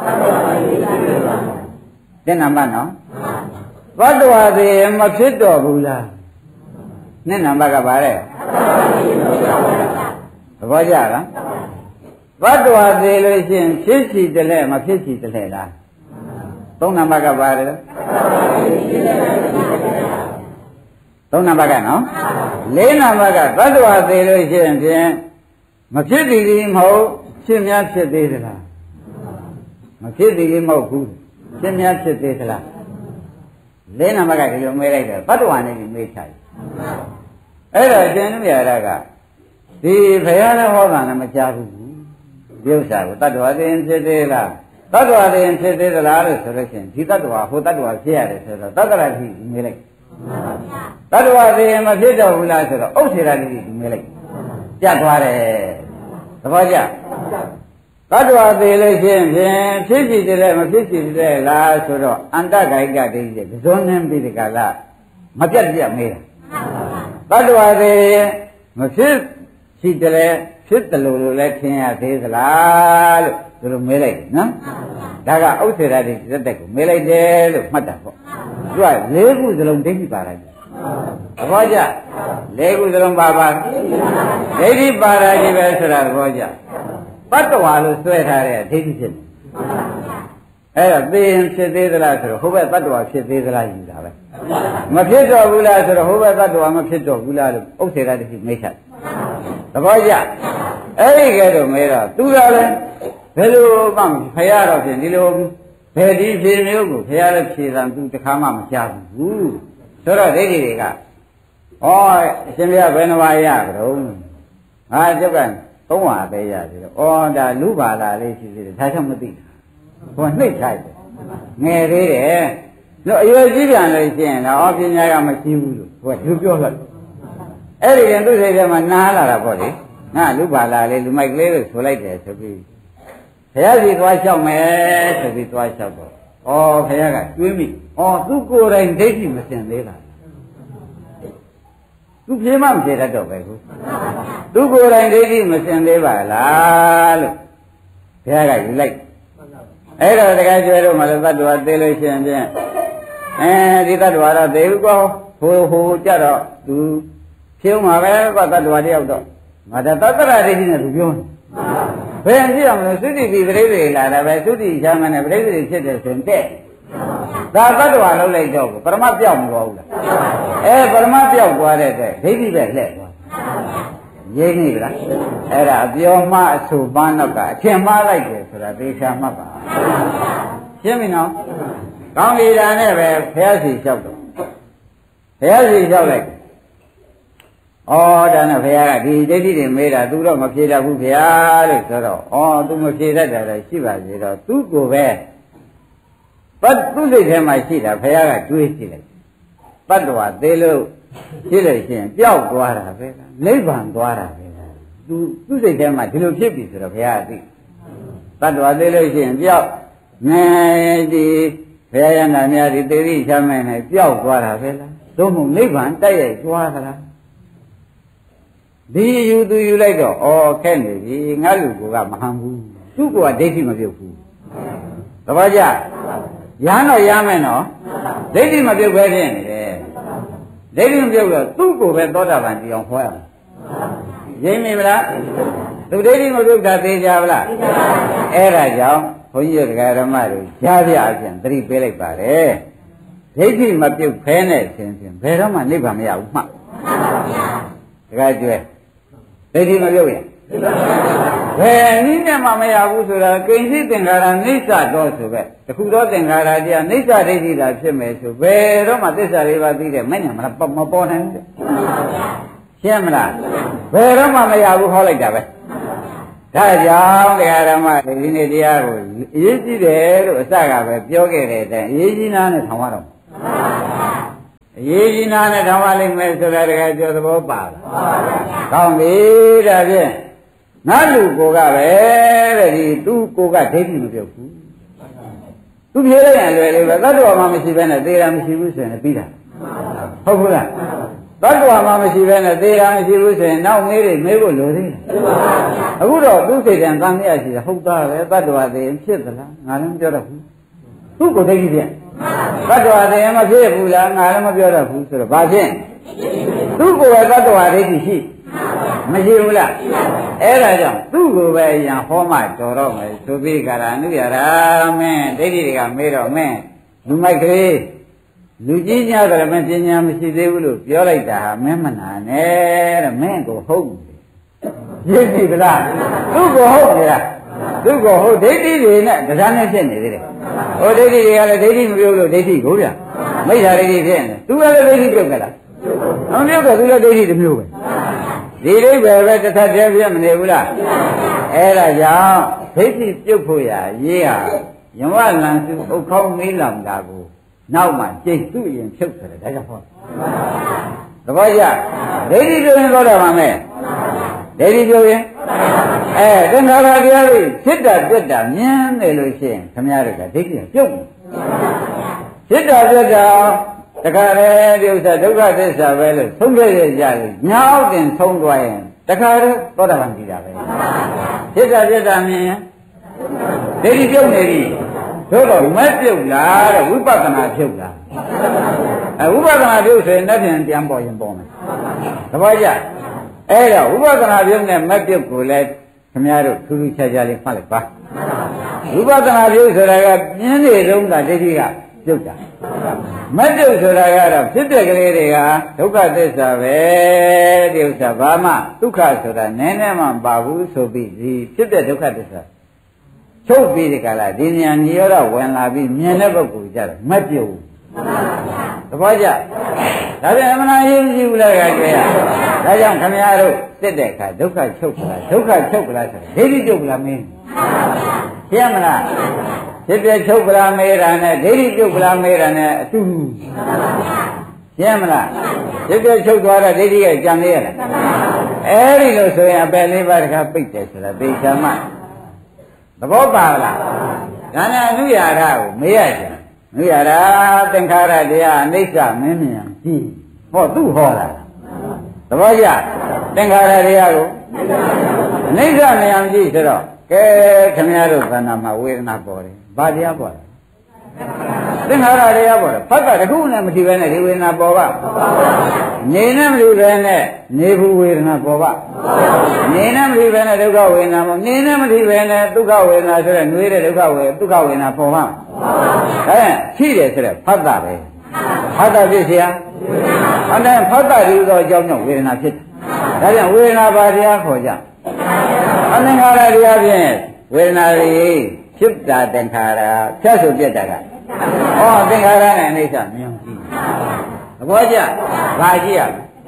တင်နာမနော်ဘတ်တော်သေးရင်မဖြစ်တော့ဘူးလားနှစ်နံပါတ်ကပါတဲ့သဘောကျလားဘတ်တော်သေးလို့ရှိရင်ဖြစ်စီတလဲမဖြစ်စီတလဲလားသုံးနံပါတ်ကပါတယ်သုံးနံပါတ်ကနော်လေးနံပါတ်ကဘတ်တော်သေးလို့ရှိရင်ဖြင့်မဖြစ်သည်ကြီးမဟုတ်ဖြစ်များဖြစ်သေးသလားမဖြစ်သည်ကြီးမဟုတ်ဘူးဖြစ်များဖြစ်သေးသလားလေးနံပါတ်ကဒီလိုမေးလိုက်တယ်ဘတ်တော်နဲ့ဒီမေးချတယ်အဲ့တော့ရှင်နုရရကဒီဘုရားလည်းဟောတာလည်းမကြားဘူးဒီဥစ္စာကိုတတ္တဝါသိရင်ဖြစ်သေးလားတတ္တဝါသိရင်ဖြစ်သေးသလားလို့ဆိုလို့ရှိရင်ဒီတတ္တဝါဟိုတတ္တဝါဖြစ်ရတယ်ဆိုတော့တတ္တရတိမေးလိုက်တတ္တဝါသိရင်မဖြစ်တော့ဘူးလားဆိုတော့ဥစ္စေရတိမေးလိုက်ကြတ်သွားတယ်သဘောကျတတ္တဝါသိလို့ရှိရင်ဖြင့်ဖြစ်စီတယ်မဖြစ်စီတယ်လားဆိုတော့အန္တဂိုက်ကတည်းကဇွန်နှင်းပြီးဒီကလာမပြတ်ပြတ်မေးတာတတ္တဝါတွေမဖြစ်ရှိတယ်ဖြစ်တယ်လို့လည်းထင်ရသေးသလားလို့သူတို့မေးလိုက်နော်ဒါကဥစ္စေရတိဇက်တက်ကိုမေးလိုက်တယ်လို့မှတ်တာပေါ့သူကလေးခုစလုံးဒိဋ္ဌိပါလိုက်သဘောကျလေးခုစလုံးပါပါဒိဋ္ဌိပါရကြီးပဲဆိုတာသဘောကျပတ္တဝါလို့ဆွဲထားတဲ့ဒိဋ္ဌိဖြစ်တယ်အဲ့တော့သိရင်ဖြစ်သေးသလားဆိုတော့ဟိုဘက်တ attva ဖြစ်သေးသလားယူတာပဲမဖြစ်တော့ဘူးလားဆိုတော့ဟိုဘက် attva မဖြစ်တော့ဘူးလားလို့ဥစ္စေရတိမိတ်ဆက်သဘောကျအဲ့ဒီကဲတော့မဲတော့သူကလည်းဘယ်လိုမှဖရာတော့ဖြင့်ဒီလိုဘယ်ဒီဖြေမျိုးကိုဖရာလည်းဖြေတာသူတခါမှမကြားဘူးဆိုတော့ဒိဋ္ဌိတွေကဩအရှင်ဘုရားဘယ်နှပါးရကြတော့ဟာကျုပ်ကသုံးပါးပဲရသေးတယ်ဩဒါလူပါလာလေးရှိသေးတယ်ဒါကြောင့်မသိဘူးဟိုနှိမ့်ထိုက်တယ်ငယ်သေးတယ်လို့အရွယ်ကြီးပြန်လို့ရှိရင်တော့ပညာကမရှိဘူးလို့ဟိုကလူပြောလိုက်အဲ့ဒီရင်သူ့စိတ်ထဲမှာနားလာတာပေါ့လေငါလူပါလာလေးလူမိုက်ကလေးလို့ဆိုလိုက်တယ်ဆိုပြီးဘုရားစီသွားလျှောက်မယ်ဆိုပြီးသွားလျှောက်တော့ဩဘုရားကတွေးမိဩသူကိုယ်တိုင်ဒိဋ္ဌိမစင်သေးလားသူပြေမမပြေတတ်တော့ပဲခုသူကိုယ်တိုင်ဒိဋ္ဌိမစင်သေးပါလားလို့ဘုရားကယူလိုက်အဲ့တော့တခါကျွဲတော့မှလည်းသတ္တဝါသေးလို့ရှိရင်ဖြင့်အဲဒီသတ္တဝါတော့သေဘူးကောဟိုဟိုကြတော့သူဖြုံးမှာပဲကသတ္တဝါတယောက်တော့ငါဒါသတ္တရဒိဋ္ဌိနဲ့သူပြောတယ်ဘယ်ကြည့်အောင်လဲသုတိပိပရိသေလာတာပဲသုတိချမ်းမနဲ့ပရိသေဖြစ်တယ်ဆိုရင်တဲ့ဒါသတ္တဝါလုံးလိုက်တော့ပရမပြောက်မသွားဘူးလားအဲပရမပြောက်သွားတဲ့အတွက်ဒိဋ္ဌိပဲလှည့်သွားရင်းနေလားအဲ့ဒါအပြောမှအဆူပန်းတော့ကအထင်မှားလိုက်တယ်ဆိုတာသေချာမှတ်ပါရှင်းပြီနော်ကောင်းပြီဒါနဲ့ပဲဘုရားစီလျှောက်တော့ဘုရားစီလျှောက်လိုက်ဩဒါနဲ့ဘုရားကဒီဒိဋ္ဌိတွေမေးတာသူတော့မဖြေတတ်ဘူးဘုရားလို့ဆိုတော့ဩသူမဖြေတတ်တယ်လည်းရှိပါသေးတော့သူ့ကိုပဲပတ်သူ့စိတ်ထဲမှာရှိတာဘုရားကတွေးကြည့်လိုက်တတ္တဝါသေးလို့ရှိလို့ရှိရင်ပျောက်သွားတာပဲနိဗ္ဗာန်သွားတာပဲသူသူ့စိတ်ထဲမှာဒီလိုဖြစ်ပြီဆိုတော့ဘုရားကသိတတ္တဝါသေးလို့ရှိရင်ပျောက်နေဒီဘုရားရဟန္တာများဒီသေတိချမ်းမဲ့နေပျောက်သွားတာပဲလားသို့မဟုတ်နိဗ္ဗာန်တိုက်ရိုက်သွားသလားဒီယူသူယူလိုက်တော့ဩခက်နေပြီငါလူကမဟန်ဘူးသူ့ကဒိဋ္ဌိမပြုတ်ဘူးသဘောကျရဟန်းတော့ရမယ်နော်ဒိဋ္ဌိမပြုတ်ပဲဖြစ်နေတယ်ဒိဋ္ဌိမပြုတ်တော့သူ့ကိုပဲသောတာပန်ကြည်အောင်ဟောရမယ်ရင်းမိမလားသူဒိဋ္ဌိမပြုတ်တာသိကြပါလားအဲ့ဒါကြောင့်ဘုန်းကြီးတို့ဓမ္မတွေကြားပြအပြင်သတိပေးလိုက်ပါတယ်ဒိဋ္ဌိမပြုတ်ဖဲနဲ့ဆင်းဆင်းဘယ်တော့မှနိဗ္ဗာန်မရဘူးမှတ်တခါကျွဲဒိဋ္ဌိမပြုတ်ရင်ဘယ်နည်းနဲ့မှမရဘူးဆိုတာကိဉ္စီသင်္ခါရနိစ္စတော့ဆိုပဲတခုတော့သင်္ခါရတရားနိစ္စဒိဋ္ဌိသာဖြစ်မယ်ဆိုဘယ်တော့မှသစ္စာလေးပါးသိတဲ့မညံမလားမပေါ်နိုင်ဘူးရှင်းမလားဘယ်တော့မှမရဘူးဟောလိုက်တာပဲဒါကြောင့်တရားဓမ္မတွေဒီနေ့တရားကိုအရေးကြီးတယ်လို့အစကပဲပြောခဲ့တဲ့အတိုင်းအရေးကြီးနာနဲ့ထောင်ရတော့အရေးကြီးနာနဲ့ထောင်ရလိမ့်မယ်ဆိုတာတကယ်ကြောသဘောပါလားကောင်းပြီဒါဖြင့်ငါလူကိုကပဲတဲ့ဒီသူ့ကိုကဒိဋ္ဌိမပြုတ်ဘူးသူပြေးလိုက်ရင်လွယ်လေးပဲသတ္တဝါမှမရှိဘဲနဲ့သေတာမရှိဘူးဆိုရင်ပြီးတာဟုတ်ဘူးလားသတ္တဝါမှမရှိဘဲနဲ့သေတာမရှိဘူးဆိုရင်နောက်မေးတွေမေးဖို့လိုသေးတယ်အခုတော့သူ့စိတ်တန်တန်မြတ်ရှိတယ်ဟုတ်သားပဲသတ္တဝါသေရင်ဖြစ်သလားငါလည်းမပြောတော့ဘူးသူ့ကိုဒိဋ္ဌိပြန်သတ္တဝါသေရင်မဖြစ်ဘူးလားငါလည်းမပြောတော့ဘူးဆိုတော့ဘာဖြစ်သူ့ကိုယ်ကသတ္တဝါဒိဋ္ဌိရှိမရှိဘူးလားအဲ့ဒါကြောင့်သူ့ကိုပဲအရင်ဟောမှတော်တော့မယ်သူပိကရာနုရရာမင်းဒိဋ္ဌိတွေကမေးတော့မင်းလူမိုက်ကလေးလူကြီးများတယ်မင်းပညာမရှိသေးဘူးလို့ပြောလိုက်တာမင်းမနာနဲ့တဲ့မင်းကိုဟုတ်ရည်ပြီလားသူ့ကိုဟုတ်နေလားသူ့ကိုဟုတ်ဒိဋ္ဌိတွေနဲ့တရားနဲ့ဖြစ်နေသေးတယ်ဟိုဒိဋ္ဌိတွေကလည်းဒိဋ္ဌိမပြုတ်လို့ဒိဋ္ဌိကိုဗျမိစ္ဆာဒိဋ္ဌိဖြစ်နေသူကလည်းဒိဋ္ဌိပြုတ်ကြလားမပြုတ်ကသူလည်းဒိဋ္ဌိတစ်မျိုးပဲဒီဒိဋ္ဌိပဲတစ်ထပ်တည်းပြမနေဘူးလားအဲ့ဒါကြောင့်ဒိဋ္ဌိပြုတ်ဖို့ရရေးဟာယဝလန်စုဥခေါင်းမေးလောင်တာကိုနောက်မှကျိတ်သူ့ရင်ဖြုတ်တယ်ဒါကြောင့်ဟောသဘောကျဒိဋ္ဌိပြုတ်ရင်တော့ပါမယ်ဒိဋ္ဌိပြုတ်ရင်အဲသင်္ခါရတရားတွေဖြစ်တာပြတ်တာမြင်နေလို့ရှိရင်ခမရတို့ကဒိဋ္ဌိကပြုတ်ဖြစ်တာပြတ်တာတခါလေဒီဥစ္စာဒုက္ခသစ္စာပဲလို့သုံးခဲ့ရကြတယ်ညောက်တင်သုံးသွားရင်တခါတော့သောတာပန်ကြည့်တာပဲဖြစ်တာပြတ်တာမြင်ရင်ဒိဋ္ဌိပြုတ်နေပြီတို့တော့မက်ပြုတ်လားတဲ့ဝိပဿနာပြုတ်လားအဲဝိပဿနာပြုတ်ဆိုရင်လက်ပြန်ပြန်ပေါ်ရင်ပေါ်မယ်သဘောကျအဲ့တော့ဝိပဿနာပြုတ်နဲ့မက်ပြုတ်ကိုလည်းခင်ဗျားတို့ထူးထူးခြားခြားလေးမှတ်လိုက်ပါဝိပဿနာပြုတ်ဆိုတာကပြင်းနေတုံးတာဒိဋ္ဌိကပြုတ်တာမက်ပြုတ်ဆိုတာကတော့ဖြစ်တဲ့ကလေးတွေကဒုက္ခသစ္စာပဲဒီဥစ္စာဘာမှဒုက္ခဆိုတာနည်းနည်းမှမပါဘူးဆိုပြီးဒီဖြစ်တဲ့ဒုက္ခသစ္စာချုပ်ပြီးဒီကလာဒီဉာဏ်ညရောတော့ဝင်လာပြီးမြင်တဲ့ပုဂ္ဂိုလ်ကြတော့မပြုတ်သဘောကျဒါပြန်အမှန်အရေးကြီးဘူးလားကကြွယ်ရဒါကြောင့်ခင်ဗျားတို့စစ်တဲ့အခါဒုက္ခချုပ်ကလားဒုက္ခချုပ်ကလားဆိုဒိဋ္ဌိချုပ်ကလားမင်းရှင်းမလားဖြစ်ပြချုပ်ကလားမေးတာနဲ့ဒိဋ္ဌိချုပ်ကလားမေးတာနဲ့အတူတူရှင်းမလားဖြစ်ပြချုပ်သွားတော့ဒိဋ္ဌိကကြံနေရလားအဲ့ဒီလိုဆိုရင်အပယ်လေးပါးတခါပိတ်တယ်ဆိုတာသိချာမှသဘောပါလားဒါနဲ့အနုရာဓကိုမေးရချင်အနုရာဓသင်္ခါရတရားအနိစ္စမင်းမြန်ကြည့်ဟောသူ့ဟောတာသဘောကျသင်္ခါရတရားကိုအနိစ္စမြန်ကြည့်ဆိုတော့ကဲခင်ဗျားတို့သဏ္ဍာန်မှာဝေဒနာပေါ်တယ်ဘာတရားပေါ်လဲသင်္ခါရတရားပေါ်တယ်ဖတ်တာတခုနဲ့မထီပဲနဲ့ဒီဝေဒနာပေါ်ပါနေနဲ့မထီပဲနဲ့နေဘူးဝေဒနာပေါ်ပါနေနဲ့မထီပဲနဲ့ဒုက္ခဝေဒနာပေါ်နေနဲ့မထီပဲနဲ့ဒုက္ခဝေဒနာဆိုတဲ့နှွေးတဲ့ဒုက္ခဝေဒုက္ခဝေဒနာပေါ်ပါအဲရှိတယ်ဆိုတဲ့ဖတ်တာပဲဖတ်တာဖြစ်เสียအဲ့ဒါဖတ်တာဒီသောအကြောင်းကြောင့်ဝေဒနာဖြစ်တယ်ဒါကြောင့်ဝေဒနာဘာတရားခေါ်ကြအသင်္ခါရတရားဖြင့်ဝေဒနာတွေဖြစ်တာသင်္ခါရဖြတ်ဆိုပြတ်တာကဩသင်္ခါရနဲ့အိဋ္ဌမြင်ကြည့်သဘောကျဘာကြည့်ရ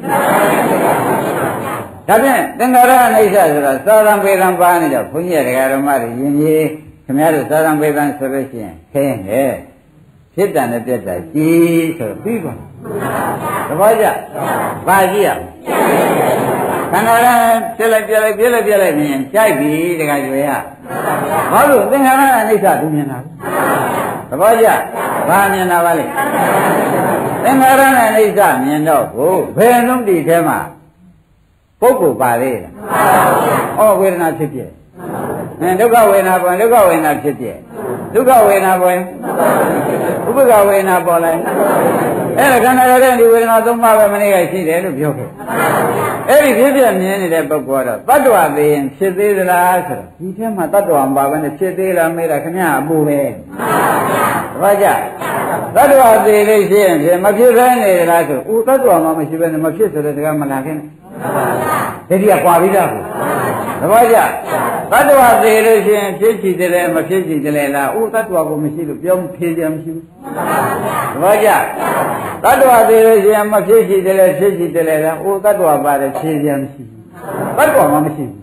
ဒါဖြင့်သင်္ခါရအိဋ္ဌဆိုတာသာသံပေသံပါနေတော့ဘုန်းကြီးတရားဓမ္မတွေယဉ်ကျေးခင်ဗျားတို့သာသံပေသံဆိုလို့ရှိရင်ခင်းတယ်ဖြစ်တာနဲ့ပြတ်တာကြည်ဆိုပြီးပါသဘောကျဘာကြည့်ရခန္ဓာရပြက်လိုက်ပြက်လိုက်ပြက်လိုက်ပြက်လိုက်မြင်ကြိုက်ပြီတခါကျွေရဘာလို့သင်္ခါရအနိစ္စသူမြင်တာသဘောကျဘာမြင်တာပါလဲသင်္ခါရအနိစ္စမြင်တော့ကိုဘယ်လုံးဒီထဲမှာပုဂ္ဂိုလ်ပါလေလားဩဝေဒနာဖြစ်ပြအဲဒုက္ခဝေဒနာပေါ်ဒုက္ခဝေဒနာဖြစ်ပြဒုက္ခဝေဒနာပေါ်ဥပ္ပခဝေဒနာပေါ်လိုက်အဲ့ဒါခန္ဓာရတဲ့ဒီဝေဒနာသုံးပါးပဲမနေ့ကရှိတယ်လို့ပြောခဲ့အဲ့ဒီဖြစ်ပြမြင်နေတဲ့ပုဂ္ဂိုလ်တော့တတ္တဝသေးရင်ဖြစ်သေးသလားဆိုတော့ဒီထဲမှာတတ္တဝမပါဘဲနဲ့ဖြစ်သေးလားမေးတာခင်ဗျာအပူပဲမှန်ပါဗျာတတ္တဝသေးလို့ရှိရင်မဖြစ်ဘဲနေသလားဆိုဦးတတ္တဝမှမရှိဘဲနဲ့မဖြစ်ဆိုတဲ့စကားမလာခင်ဒိဋ္ဌိကကွာပြီးသားကိုသဘောကျတတ္တဝသေးလို့ရှိရင်ဖြစ်ချည်တယ်မဖြစ်ချည်တယ်လားဦးတတ္တဝကိုမရှိလို့ပြောဖြေကြမရှိဘူးသဘောကျတတ္တဝသေးလို့ရှိရင်မဖြစ်ချည်တယ်ဖြစ်ချည်တယ်လားဦးတတ္တဝပါတယ်ဖြေကြမရှိဘူးတတ္တဝမှမရှိဘူး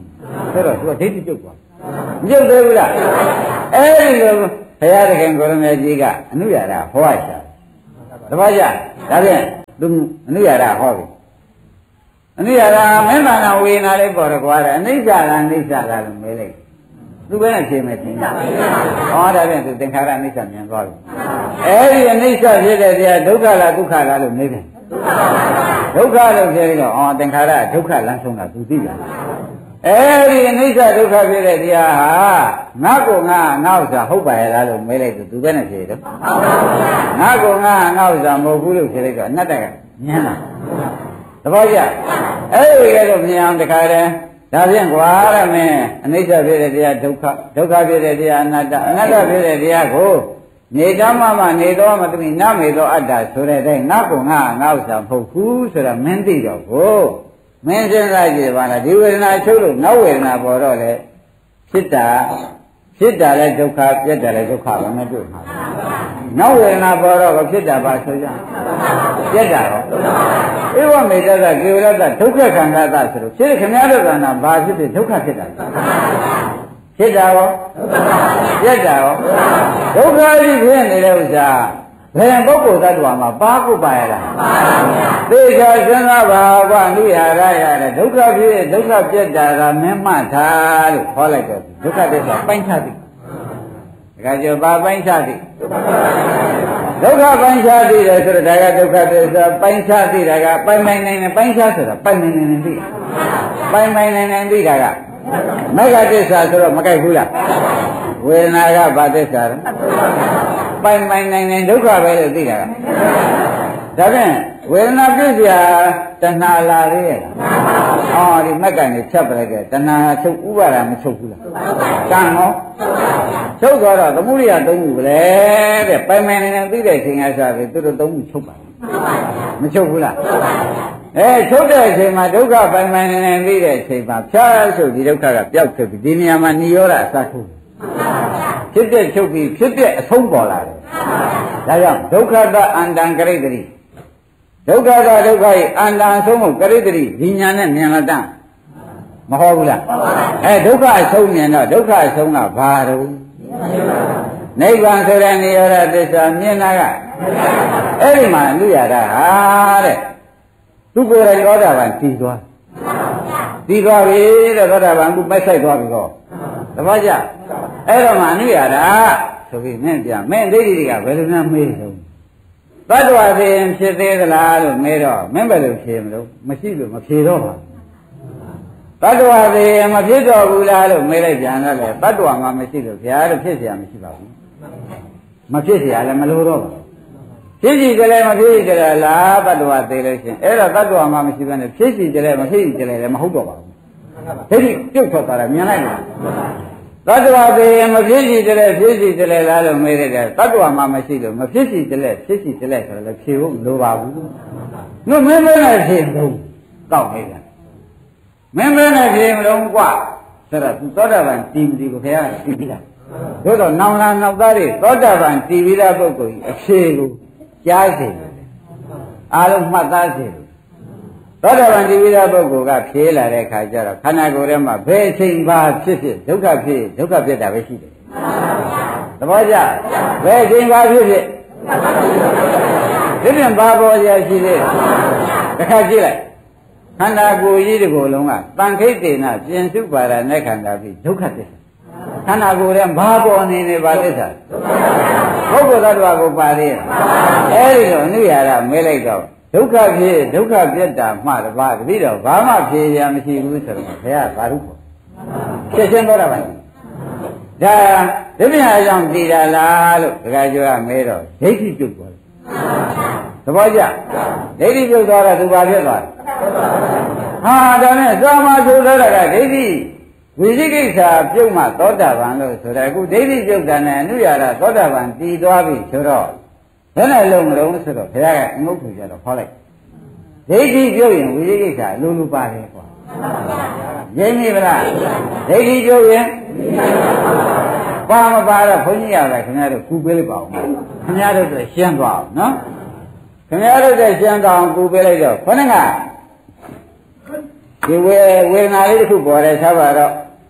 ဆိုတော့သူကဒိဋ္ဌိပြုတ်သွားမြုပ်သေးဘူးလားအဲ့ဒီလိုဘုရားသခင်ကိုရမေကြီးကအနုရာဒဟောရှာတပည့်ကြဒါဖြင့်သူအနုရာဒဟောပြီအနုရာဒမင်းသာနာဝေနာလေးပေါ်တော့ကွာတယ်အနိစ္စလားအနိစ္စလားလို့မေးလိုက်သူပဲနဲ့ဖြေမယ်သင်ကြဟောဒါဖြင့်သူသင်္ခါရအနိစ္စမြင်သွားပြီအဲ့ဒီအနိစ္စဖြစ်တဲ့တရားဒုက္ခလားဒုက္ခလားလို့မေးတယ်ဒုက္ခလို့ပြောပြီးတော့အော်သင်္ခါရဒုက္ခလမ်းဆုံးတာသူသိတယ်အဲဒီအနိစ္စဒုက္ခဖြစ်တဲ့တရားဟာငါကိုငါငါဥစ္စာဟုတ်ပါရဲ့လားလို့မေးလိုက်သူသူပဲနဲ့ဖြေတယ်ငါကိုငါငါဥစ္စာမဟုတ်ဘူးလို့ဖြေလိုက်တော့အနတ္တကညံတာသဘောကျအဲဒီကတော့မြင်အောင်တခါတည်းဒါဖြင့်ကွာရမင်းအနိစ္စဖြစ်တဲ့တရားဒုက္ခဒုက္ခဖြစ်တဲ့တရားအနတ္တအနတ္တဖြစ်တဲ့တရားကိုနေတမမနေတော့မသမီးနမေသောအတ္တဆိုတဲ့အတိုင်းငါကိုငါငါဥစ္စာမဟုတ်ဘူးဆိုတာမင်းသိတော့ကိုမင်းစဉ်းစားကြည့်ပါလားဒီဝေဒနာချုပ်လို့နောက်ဝေဒနာပေါ်တော့လေဖြစ်တာဖြစ်တာလည်းဒုက္ခပြက်တာလည်းဒုက္ခပဲမတွေ့မှာနောက်ဝေဒနာပေါ်တော့ဖြစ်တာပါဆိုကြပြက်တာရောဧဝမေတ္တကကေဝရတဒုက္ခခန္ဓာသဆိုလို့ဖြစ်ခင်ဗျားတို့ကနာဘာဖြစ်ဖြစ်ဒုက္ခဖြစ်တာဖြစ်တာရောပြက်တာရောဒုက္ခကြီးဖြစ်နေတဲ့ဥစ္စာဘယ်ပုဂ္ဂိုလ်သတ္တဝါမှာပါကုပါရလားသေချာစဉ်းစားပါကွာလူရရရတဲ့ဒုက္ခဖြစ်ဒုက္ခပြက်တာကမင်းမှတ်ထားလို့ခေါ်လိုက်တော့ဒုက္ခသစ္စာပိုင်းခြားသည်ဒါကြပါပိုင်းခြားသည်ဒုက္ခပိုင်းခြားသည်တယ်ဆိုတော့ဒါကဒုက္ခသစ္စာပိုင်းခြားသည်ဒါကပိုင်ပိုင်နိုင်နိုင်ပိုင်းခြားဆိုတာပိုင်ပိုင်နိုင်နိုင်သိပိုင်ပိုင်နိုင်နိုင်သိတာကမဂ္ဂသစ္စာဆိုတော့မကြိုက်ဘူးလားဝေဒနာကဘာသစ္စာလဲပိုင်ပိုင်နိုင်နိုင်ဒုက္ခပဲလို့သိတာကဒါဖြင့်ဝေဒနာပြည့်စရာတဏှာလာသေးရဲ့အော်ဒီမက်ကန်ကြီးဖြတ်ပလိုက်တဲ့တဏှာချုပ်ဥပါဒမချုပ်ဘူးလားကံရောချုပ်သွားတော့သမုဒိယသုံးခုပဲတဲ့ပိုင်ပိုင်နိုင်နိုင်သိတဲ့အချိန်ကစားပြီသူတို့သုံးခုချုပ်ပါမချုပ်ဘူးလားအဲချုပ်တဲ့အချိန်မှာဒုက္ခပိုင်ပိုင်နိုင်နိုင်သိတဲ့အချိန်မှာဖြားချုပ်ဒီဒုက္ခကပျောက်ဖြစ်ပြီဒီနေရာမှာနိရောဓအစထုတ်ဖြစ်တဲ့ချုပ်ပြီးဖြစ်တဲ့အဆုံးပေါ်လာတယ်ဒါကြောင့်ဒုက္ခတအန္တံကရိတ္တိဒုက္ခတဒုက္ခ၏အန္တံအဆုံးကိုကရိတ္တိဒီညာနဲ့မြင်လာတတ်မဟုတ်ဘူးလားအဲဒုက္ခအဆုံးမြင်တော့ဒုက္ခအဆုံးကဘာတော့နိဗ္ဗာန်ဆိုတဲ့နေရောဓသစ္စာမြင်တာကအဲ့ဒီမှာလူရတာဟာတဲ့သူကိုယ်တိုင်သောတာပန်တည်သွားတည်သွားပြီတဲ့သောတာပန်ကမိုက်ဆိုင်သွားပြီတော့တပည့်ကြအဲ့တော့မှအနုရတာဆိုပြီးမင်းပြမင်းဒိဋ္ဌိတွေကဘယ်လိုများမေးတော့သတ္တဝါသိရင်ဖြစ်သေးသလားလို့မေးတော့မင်းဘယ်လိုဖြေမလို့မရှိလို့မဖြေတော့ပါသတ္တဝါသိရင်မဖြစ်တော့ဘူးလားလို့မေးလိုက်ပြန်တော့လေသတ္တဝါမှမရှိလို့ဗျာလို့ဖြစ်เสียမရှိပါဘူးမဖြစ်เสียလည်းမလိုတော့ပါဖြစ်စီကြလဲမဖြစ်စီကြလဲလားသတ္တဝါသိလို့ရှင်အဲ့တော့သတ္တဝါမှမရှိဘဲနဲ့ဖြစ်စီကြလဲမဖြစ်စီကြလဲလည်းမဟုတ်တော့ပါဘူးဒိဋ္ဌိပြုတ်ထွက်သွားတာမြင်လိုက်လားသတ္တဝါသိရင်မဖြစ်စီကြလဲဖြစ်စီကြလဲလားလို့မေးလိုက်တယ်သတ္တဝါမှမရှိလို့မဖြစ်စီကြလဲဖြစ်စီကြလဲဆိုတော့လည်းဖြေဖို့မလိုပါဘူးငါမင်းမနဲ့ဖြေမလို့တောက်နေတယ်မင်းမနဲ့ဖြေမလို့ကွာဆိုတော့သူသောတာပန်တီမတီကိုခင်ဗျားကတီးပြီးတာတို့တော့နောင်လာနောက်သားတွေသောတာပန်တီးပြီးတဲ့ပုဂ္ဂိုလ်ကြီးအဖြေကိုကြားစေတယ်အားလုံးမှတ်သားစေတယ်သောတာပန်တီးပြီးတဲ့ပုဂ္ဂိုလ်ကဖြေလာတဲ့အခါကျတော့ခန္ဓာကိုယ်ထဲမှာဘယ်အချိန်ပါဖြစ်ဖြစ်ဒုက္ခဖြစ်ဒုက္ခဖြစ်တာပဲရှိတယ်သဘောကျဘယ်အချိန်ပါဖြစ်ဖြစ်ဒီပြင်ဘာပေါ်ရရှိသေးတစ်ခါကြည့်လိုက်ခန္ဓာကိုယ်ကြီးတစ်ကိုယ်လုံးကတန်ခိတ်တေနပြင်စုပါရနဲ့ခန္ဓာပြီးဒုက္ခသစ္စာခန္ဓာကိုယ်ထဲဘာပေါ်နေနေပါသစ္စာပုဂ္ဂိုလ်သတ္တဝါကိုပါသေးတယ်အဲဒီတော့အနုရာရမဲလိုက်တော့ဒုက္ခဖြစ်ဒုက္ခပြတ်တာမှတပါးတတိတော့ဘာမှဖြေရမရှိဘူးဆိုတော့ဘုရားသာဓုခေါ်ဖြစ်ရှင်းတော့တာပါဒါဒီမြာကြောင့်တည်တာလားလို့ဒကာကျော်ကမဲတော့ဒိဋ္ဌိပြုတ်သွားတယ်သဘောကျဒိဋ္ဌိပြုတ်သွားတော့သူဘာဖြစ်သွားလဲဟာဒါနဲ့သာမဆိုတော့တာကဒိဋ္ဌိဝိသိကိစ္စပြုတ်မှသောတာပန်လို့ဆိုတော့အခုဒိဋ္ဌိပြုတ်တာနဲ့အနုရာရသောတာပန်တည်သွားပြီဆိုတော့ဘယ်နဲ့လုံးမလုံးဆိုတော့ဘုရားကအငုတ်ထူကြတော့ခေါ်လိုက်ဒိဋ္ဌိပြုတ်ရင်ဝိသိကိစ္စလုံးလုံးပါတယ်ကွာရင်းမိဗလားဒိဋ္ဌိပြုတ်ရင်ပါမပါတော့ဘုန်းကြီးရတယ်ခင်ဗျားတို့ကူပေးလိုက်ပါဦးခင်ဗျားတို့လည်းရှင်းသွားအောင်နော်ခင်ဗျားတို့လည်းရှင်းသွားအောင်ကူပေးလိုက်တော့ခொနကဒီဝေဝေဒနာလေးတစ်ခုပေါ်တယ်ဆက်ပါတော့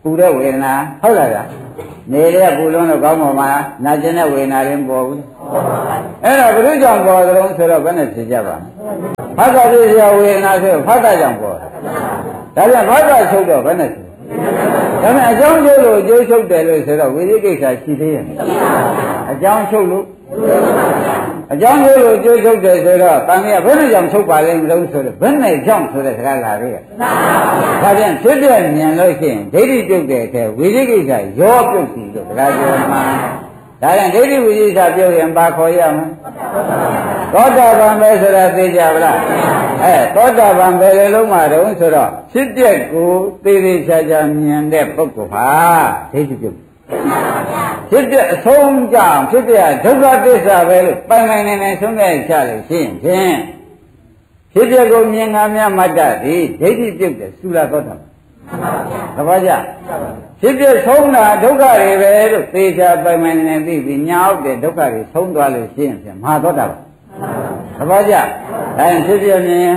ပူတဲ့ဝေဒနာဟုတ်လားဗျာနေတဲ့ပူလုံးတော့ကောင်းပေါ်မှာနာကျင်တဲ့ဝေဒနာတွေမပေါ်ဘူးအဲ့တော့ဘုရုကြောင့်ပေါ်သလုံးဆိုတော့ဘယ်နဲ့ဖြစ်ကြပါ့ဖတ်တာဖြစ်ရဝေဒနာဆိုဖတ်တာကြောင့်ပေါ်ဒါပြန်ဖတ်တာချုပ်တော့ဘယ်နဲ့ဖြစ်ဒါနဲ့အကြောင်းချုပ်လို့အကျိုးချုပ်တယ်လို့ဆိုတော့ဝိသိကိစ္စရှိသေးရဲ့အကြောင်းချုပ်လို့အကြောင်းချုပ်လို့အကျိုးချုပ်တယ်ဆိုတော့တန်မြတ်ဘယ်နဲ့ကြောင့်ချုပ်ပါလိမ့်မလို့ဆိုတော့ဘယ်နဲ့ကြောင့်ဆိုတဲ့စကားလာသေးရဲ့ဒါပြန်ဖြစ်ပြမြင်လို့ရှိရင်ဒိဋ္ဌိပြုတ်တဲ့အထဲဝိသိကိစ္စရောပြုတ်စီလို့စကားပြောမှာဒါပြန်ဒိဋ္ဌိဝိသိကိစ္စပြုတ်ရင်ပါခေါ်ရမယ်သောတာပန်ပဲဆိုတာသိကြပါလားအဲသောတာပန်ပဲလေလုံးမှာတော့ဆိုတော့ဖြစ်ပြက်ကိုသေသေးချာချာမြင်တဲ့ပုဂ္ဂိုလ်ဟာဒိဋ္ဌိပြုတ်ဖြစ်ပြက်အဆုံးကြောင့်ဖြစ်ပြက်ဒုက္ခသစ္စာပဲလို့ပိုင်ပိုင်နေနေဆုံးဖြတ်ချလို့ရှိရင်ဖြင့်ဖြစ်ပြက်ကိုမြင်ငါများမှတ်တတ်သည်ဒိဋ္ဌိပြုတ်တဲ့သုလသောတာပန်သဘောကျဖြစ်ပြဆုံးတာဒုက္ခတွေပဲလို့သေချာပိုင်ပိုင်နေသိပြီးညာအောက်တဲ့ဒုက္ခတွေဆုံးသွားလို့ရှိရင်ဖြင့်မဟာသောတာပန်သဘောကျဒါရင်ဖြစ်ပြမြင်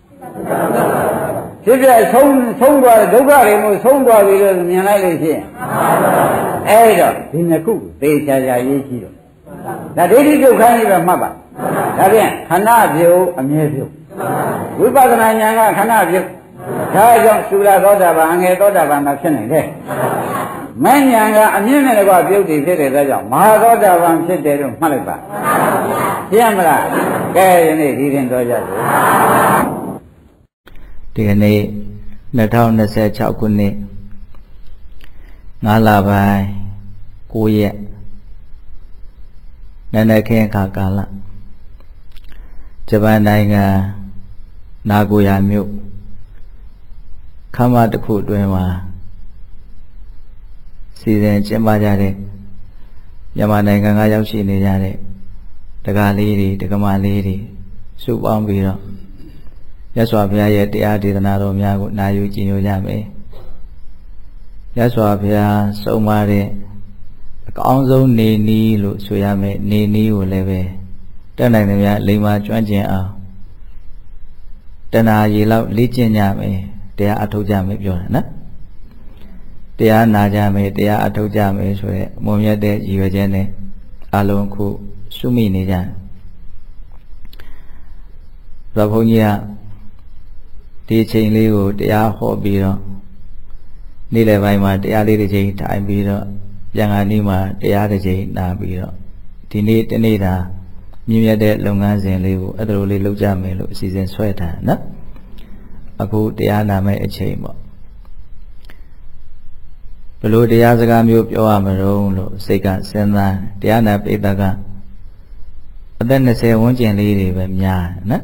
ဖြစ်ပြဆုံးဆုံးသွားဒုက္ခတွေမျိုးဆုံးသွားပြီလို့မြင်လိုက်လို့ရှိရင်အဲ့တော့ဒီနှစ်ခုသေချာချာရေးကြည့်တော့ဒါဒိဋ္ဌိပြုတ်ခိုင်းပြီးတော့မှတ်ပါဒါဖြင့်ခဏပြုတ်အမြဲပြုတ်ဝိပဿနာဉာဏ်ကခဏပြုတ်ဒါကြောင့်သုလသောတာပန်အငယ်သောတာပန်မှာဖြစ်နေတယ်မဉ္ဇဏ်ကအမြင့်နဲ့ကွာပြုတ်တည်ဖြစ်တဲ့အတွက်ကြောင့်မဟာသောတာပန်ဖြစ်တယ်လို့မှတ်လိုက်ပါရှင်းမလားကဲယနေ့ဒီရင်တော်ကြတယ်ဒီကနေ့နှစ်ထောင်နှစ်ဆယ်ခြောက်ခုနှစ်ငါးလပိုင်းကိုးရက်နန္ဒခေအခါကာလဂျပန်နိုင်ငံနာဂိုယာမြို့ခမ်းမတစ်ခုအတွင်းမှာစီစဉ်ကျင်းပကြတဲ့မြန်မာနိုင်ငံကရောက်ရှိနေကြတဲ့တက္ကလေးတွေတက္ကမလေးတွေစုပေါင်းပြီးတော့မြတ်စွာဘုရားရဲ့တရားဒေသနာတော်များကိုနာယူကြည်ညိုကြမယ်မြတ်စွာဘုရားဆုံးမတဲ့အကောင်းဆုံးနေနည်းလို့ဆိုရမယ်နေနည်းကိုလည်းပဲတက်နိုင်တယ်များလိမ္မာကျွမ်းကျင်အောင်တဏှာရေလောက်လေ့ကျင့်ကြမယ်တရားအထုတ်ကြမယ်ပြောတယ်နော်တရားနာကြမယ်တရားအထုတ်ကြမယ်ဆိုရဲမွန်မြတ်တဲ့ရည်ရွယ်ချက်နဲ့အလုံးခုရှုမိနေကြတယ်ဘုရားဘုန်းကြီးကဒီအချိန်လေးကိုတရားဟောပြီးတော့နေ့လယ်ပိုင်းမှာတရားလေးတစ်ချိန်ထိုင်ပြီးတော့ပြန်ခါနေ့မှာတရားတစ်ချိန်နာပြီးတော့ဒီနေ့တနေ့တာမြင့်မြတ်တဲ့လုပ်ငန်းစဉ်လေးကိုအဲ့ဒါလိုလေးလုပ်ကြမယ်လို့အစီအစဉ်ဆွဲထားတယ်နော်အခုတရားနာမယ့်အချိန်ပေါ့ဘယ်လိုတရားစကားမျိုးပြောရမလို့လို့စိတ်ကစဉ်းစားတရားနာပိဋကကအသက်၂၀ဝန်းကျင်လေးတွေပဲများနော်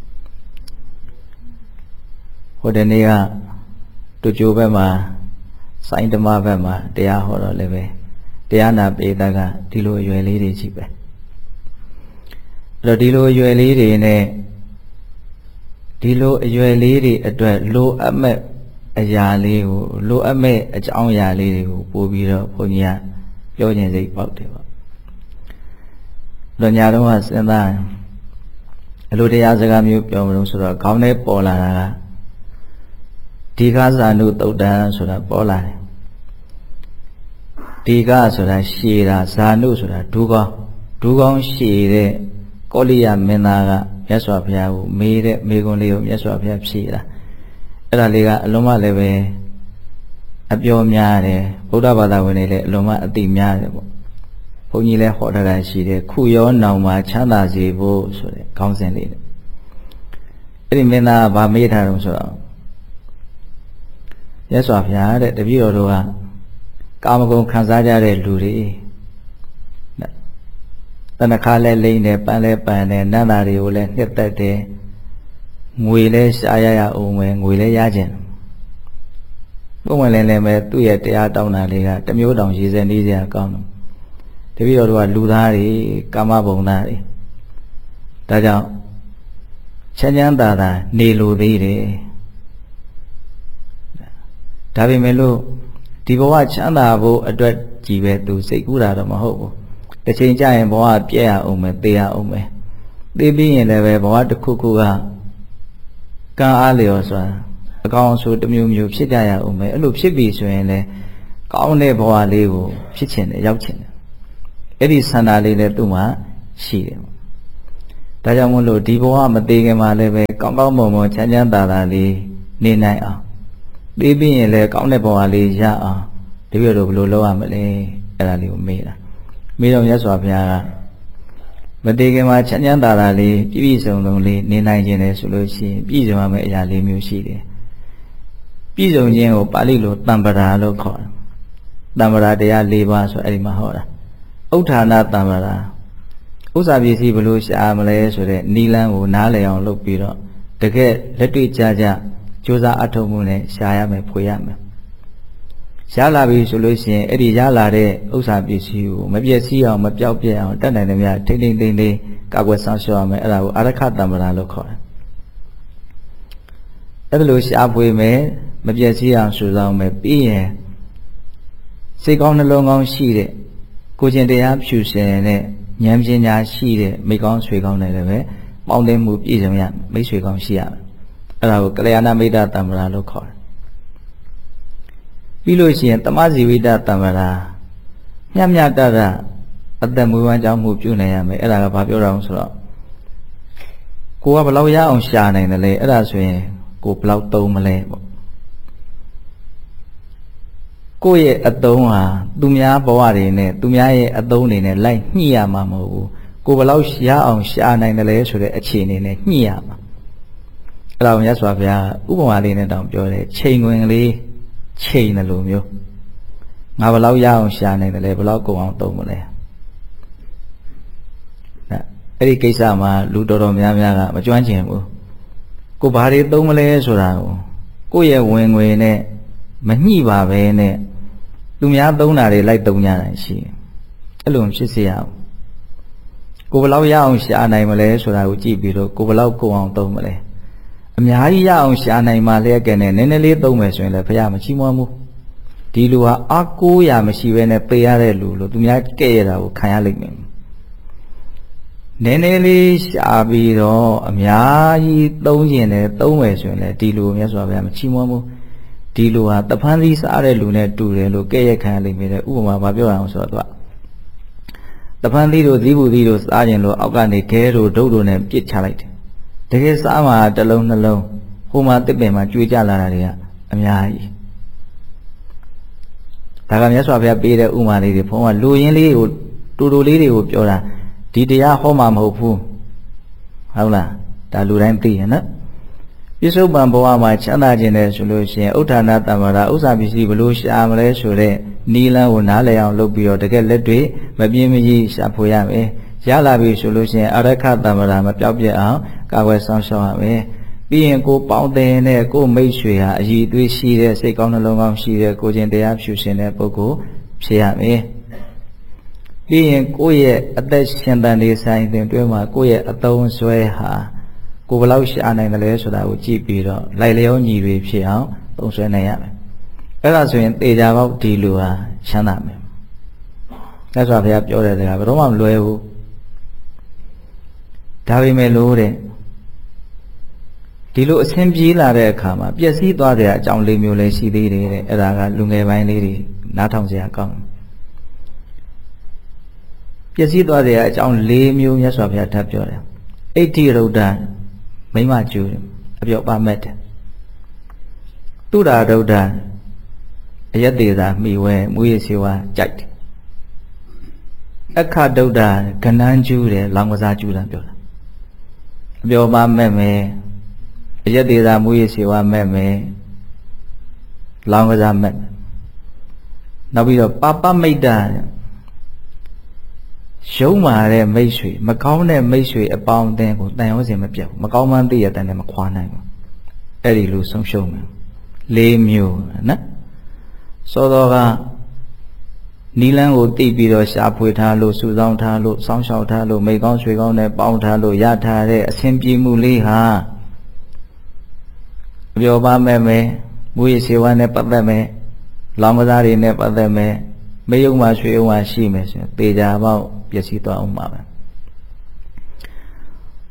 ဟိုတနေ့ကတူကျိုးဘက်မှာစိုင်းဓမ္မဘက်မှာတရားဟောတော့လည်းပဲတရားနာပိဋကဒီလိုအရွယ်လေးတွေရှိပဲအဲ့တော့ဒီလိုအရွယ်လေးတွေနဲ့ဒီလိုအရွယ်လေးတွေအတွက်လိုအပ်မဲ့အရာလေးကိုလိုအပ်မဲ့အကြောင်းအရာလေးတွေကိုပို့ပြီးတော့ဘုန်းကြီးကပြောခြင်းစိတ်ပေါက်တယ်ပေါ့တော့ညာတော့ကစဉ်းစားအလိုတရားစကားမျိုးပြောမလို့ဆိုတော့ခေါင်းထဲပေါ်လာတာကဒီကဇာနုတုတ်တန်ဆိုတာပေါ်လာတယ်ဒီကဆိုတာရှည်တာဇာနုဆိုတာဒူးကောင်းဒူးကောင်းရှည်တဲ့ကောလိယမင်းသားကမြတ်စွာဘုရားကိုမေးတဲ့မေခွန်းလေးကိုမြတ်စွာဘုရားဖြေတာအဲ့ဒါလေးကအလုံးမလည်းပဲအပြောများတယ်ဗုဒ္ဓဘာသာဝင်တွေလည်းအလုံးမအသိများတယ်ပေါ့ဘုန်းကြီးလည်းဟောထားတာရှိတယ်ခုရောနောင်မှာချမ်းသာစေဖို့ဆိုတဲ့ခေါင်းစဉ်လေးနဲ့အဲ့ဒီမင်းသားကဗာမေးထားတယ်ဆိုတော့မြတ်စွာဘုရားတဲ့တပည့်တော်တို့ကကာမဂုဏ်ခံစားကြတဲ့လူတွေတဏှာလည်းလိမ့်တယ်ပန်းလည်းပန်းတယ်နန္တာတွေကိုလည်းနှစ်သက်တယ်ငွေလည်းရှားရရအောင်ပဲငွေလည်းရခြင်းပုံမှန်လည်းလည်းပဲသူ့ရဲ့တရားတောင်းတာလေးကတမျိုးတောင်ရည်စဲနေစရာကောင်းတယ်တပည့်တော်တို့ကလူသားတွေကာမဘုံသားတွေဒါကြောင့်ချမ်းချမ်းသာသာနေလိုသေးတယ်ဒါပေမဲ့လို့ဒီဘဝချမ်းသာဖို့အတွက်ကြီးပဲသူစိတ်ကူးတာတော့မဟုတ်ဘူးတစ်ချိန်ကျရင်ဘဝပြည့်ရအောင်မယ်သေရအောင်မယ်သေပြီးရင်လည်းပဲဘဝတစ်ခုခုကကံအားလျော်စွာအကောင်ဆိုတစ်မျိုးမျိုးဖြစ်ကြရအောင်မယ်အဲ့လိုဖြစ်ပြီဆိုရင်လည်းကောင်းတဲ့ဘဝလေးကိုဖြစ်ချင်တယ်ရောက်ချင်တယ်အဲ့ဒီဆန္ဒလေးလည်းသူ့မှာရှိတယ်ဒါကြောင့်မို့လို့ဒီဘဝမသေးခင်မှာလည်းပဲကောင်းကောင်းမွန်မွန်ချမ်းချမ်းသာသာလေးနေနိုင်အောင်ပြီးပြီးရင်လည်းကောင်းတဲ့ဘဝလေးရအောင်ဒီလိုလိုဘယ်လိုလုပ်ရမလဲအဲ့ဒါလေးကိုမေးတာမေးတော့မြတ်စွာဘုရားကမသေးခင်မှာချမ်းချမ်းသာသာလေးပြည့်ပြည့်စုံစုံလေးနေနိုင်ခြင်းလေဆိုလို့ရှိရင်ပြည့်စုံရမယ့်အရာလေးမျိုးရှိတယ်ပြည့်စုံခြင်းကိုပါဠိလိုတမ္ပရာလို့ခေါ်တယ်တမ္ပရာတရား၄ပါးဆိုအဲ့ဒီမှာဟောတာဥဋ္ဌာဏတမ္ပရာဥစ္စာပစ္စည်းဘယ်လိုရှာမလဲဆိုတဲ့နီလန်းကိုနားလည်အောင်လုပ်ပြီးတော့တကယ်လက်တွေ့ကြကြကြိုးစားအထောက်မှုနဲ့ရှာရမယ်ဖွေရမယ်ရလာပြီဆိုလို့ရှိရင်အဲ့ဒီရလာတဲ့ဥစ္စာပစ္စည်းကိုမပြည့်စည်အောင်မပြောက်ပြက်အောင်တတ်နိုင်တယ်များထိမ့်ထိမ့်သိမ့်သိမ့်ကာကွယ်ဆောင်ရှောက်ရမယ်အဲ့ဒါကိုအာရခတမ္ပရာလို့ခေါ်တယ်အဲ့ဒါလိုရှာဖွေမယ်မပြည့်စည်အောင်စုဆောင်မယ်ပြီးရင်စိတ်ကောင်းနှလုံးကောင်းရှိတဲ့ကိုကျင်တရားဖြူစင်တဲ့ဉာဏ်ပညာရှိတဲ့မိကောင်းဆွေကောင်းတွေလည်းပဲပေါင်းသိမှုပြည့်စုံရမိတ်ဆွေကောင်းရှိရမယ်အဲ့ဒါကိုကလျာဏမိတ်တတမ္ပရာလို့ခေါ်တယ်ပြီးလို့ရှိရင်တမဇီဝိတတမ္ပရာမြတ်မြတ်တတအသက်မွေးဝမ်းကြောင်းမှုပြုနိုင်ရမယ်အဲ့ဒါကဘာပြောတာလဲဆိုတော့ကိုကဘယ်လောက်ရအောင်ရှာနိုင်တယ်လဲအဲ့ဒါဆိုရင်ကိုဘယ်လောက်သုံးမလဲပေါ့ကိုယ့်ရဲ့အသုံးဟာသူများဘဝတွေနဲ့သူများရဲ့အသုံးတွေနဲ့လိုက်ညှိရမှာမဟုတ်ဘူးကိုဘယ်လောက်ရအောင်ရှာနိုင်တယ်လဲဆိုတဲ့အခြေအနေနဲ့ညှိရမှာအဲ့ဒါကိုမြတ်စွာဘုရားဥပမာလေးနဲ့တောင်ပြောတယ်ချိန်ဝင်လေးချိန်တယ်လို့မျိုးငါဘယ်လောက်ရအောင်ရှာနိုင်တယ်လဲဘယ်လောက်ကုန်အောင်သုံးမလဲအဲ့ဒီကိစ္စမှာလူတော်တော်များများကမကျွမ်းကျင်ဘူးကိုဘာတွေသုံးမလဲဆိုတာကိုကိုယ့်ရဲ့ဝင်ငွေနဲ့မညှိပါပဲနဲ့သူများသုံးတာတွေလိုက်သုံးကြတာရှိတယ်အဲ့လိုဖြစ်စေရအောင်ကိုဘယ်လောက်ရအောင်ရှာနိုင်မလဲဆိုတာကိုကြည့်ပြီးတော့ကိုဘယ်လောက်ကုန်အောင်သုံးမလဲအများကြီးရအောင်ရှာနိုင်မှလျက်ကဲနဲ့နည်းနည်းလေးသုံးမယ်ဆိုရင်လည်းဘုရားမချီးမွမ်းဘူးဒီလူဟာအကိုးရမရှိဘဲနဲ့ပေးရတဲ့လူလို့သူများကဲ့ရတာကိုခံရလိမ့်မယ်နည်းနည်းလေးရှာပြီးတော့အများကြီးသုံးကျင်တယ်သုံးမယ်ဆိုရင်လည်းဒီလူမြတ်စွာဘုရားမချီးမွမ်းဘူးဒီလူဟာတဖန်သီးစားတဲ့လူနဲ့တူတယ်လို့ကဲ့ရဲ့ခံရလိမ့်မယ်တဲ့ဥပမာဘာပြောရအောင်ဆိုတော့သူကတဖန်သီးတို့သီးဘူးသီးတို့စားခြင်းလို့အောက်ကနေခဲတို့ဒုတ်တို့နဲ့ပြစ်ချလိုက်တယ်တကယ်စားမှာတစ်လုံးနှလုံးဟိုမှာတစ်ပင်မှာကျွေးကြလာတာတွေကအများကြီးဒါကမြတ်စွာဘုရားပေးတဲ့ဥမာလေးတွေဘုန်းကလူရင်းလေးကိုတူတူလေးတွေကိုပြောတာဒီတရားဟောမှာမဟုတ်ဘူးဟုတ်လားဒါလူတိုင်းသိရနော်ပြစ္ဆုတ်ပံဘဝမှာချမ်းသာခြင်းနဲ့ဆိုလို့ရှိရင်ဥဋ္ဌာဏတမ္ပရာဥစ္စာပစ္စည်းဘလို့ရှာမလဲဆိုတဲ့နီလန်းကိုနားလည်အောင်လုပ်ပြီးတော့တကယ်လက်တွေ့မပြင်းမကြီးရှာဖွေရမယ်ရလာပြီဆိုလို့ရှိရင်အရခတမ္ပရာမပြောက်ပြက်အောင်ကာကွယ်ဆောင်ရှောက်ရမယ်ပြီးရင်ကိုပေါင်းတဲ့နဲ့ကိုမိတ်ဆွေဟာအည်သွေးရှိတဲ့စိတ်ကောင်းနှလုံးကောင်းရှိတဲ့ကိုကျင်တရားဖြူရှင်တဲ့ပုဂ္ဂိုလ်ဖြစ်ရမယ်ပြီးရင်ကိုယ့်ရဲ့အသက်ရှင်တန်နေဆိုင်တဲ့တွဲမှာကိုယ့်ရဲ့အသုံးဆွဲဟာကိုဘယ်လောက်ရှာနိုင်တယ်လဲဆိုတာကိုကြည့်ပြီးတော့လိုက်လျောညီတွေဖြစ်အောင်သုံးဆွဲနိုင်ရမယ်အဲ့ဒါဆိုရင်တေချာပေါက်ဒီလူဟာချမ်းသာမယ်မြတ်စွာဘုရားပြောတဲ့စကားဘယ်တော့မှမလွဲဘူးဒါပေမဲ့လို့တဲ့ဒီလိုအဆင်ပြေးလာတဲ့အခါမှာပျက်စီးသွားတဲ့အကြောင်းလေးမျိုးလည်းရှိသေးတယ်တဲ့အဲ့ဒါကလူငယ်ပိုင်းလေးတွေနားထောင်စရာကောင်းပျက်စီးသွားတဲ့အကြောင်း၄မျိုးမြတ်စွာဘုရားထပ်ပြောတယ်အဋ္ဌိရုဒ္ဓမိမကျူအပြောပါမဲ့တယ်တုဒ္ဓရုဒ္ဓအယက်သေးသာမိဝဲမူရစီဝါကြိုက်တယ်အခဒုဒ္ဓကဏန်းကျူတယ်လောင်ကစားကျူတာပြောတာအပြောပါမဲ့မယ်အယက်သေးသာမူရစီဝါမဲ့မယ်လောင်ကစားမဲ့နောက်ပြီးတော့ပပမိတ်တရုံးမာတဲ့မိတ်ဆွေမကောင်းတဲ့မိတ်ဆွေအပေါင်းအသင်းကိုတန်ရောစင်မပြတ်ဘူးမကောင်းမှန်းသိရတဲ့နဲ့မခွာနိုင်ဘူးအဲ့ဒီလိုဆုံးရှုံးမယ်လေးမျိုးနော်စောတော်ကနီလန်းကိုတိပြီးတော့ရှာဖွေထားလို့စုဆောင်းထားလို့စောင်းရှောက်ထားလို့မိကောင်းဆွေကောင်းနဲ့ပေါင်းထားလို့ရထားတဲ့အဆင်ပြေမှုလေးဟာအပြောပါမဲ့မယ်မူရစေဝါနဲ့ပတ်သက်မယ်လောင်ကစားတွေနဲ့ပတ်သက်မယ်မေယုံမှာရွှေယုံမှာရှိမယ်ဆိုရင်ပေကြပေါက်ပျက်စီးသွားအောင်ပါပဲအဲ့ဒါဆိုရင်သေချာပေါက်ဒီလူဟာချမ်းသာမယ်မြတ်စွာဘုရားပြောတဲ့စကားဘယ်တော့မှမလွယ်ဘူးကိုဘာတွေသုံးမလဲဆိုတော့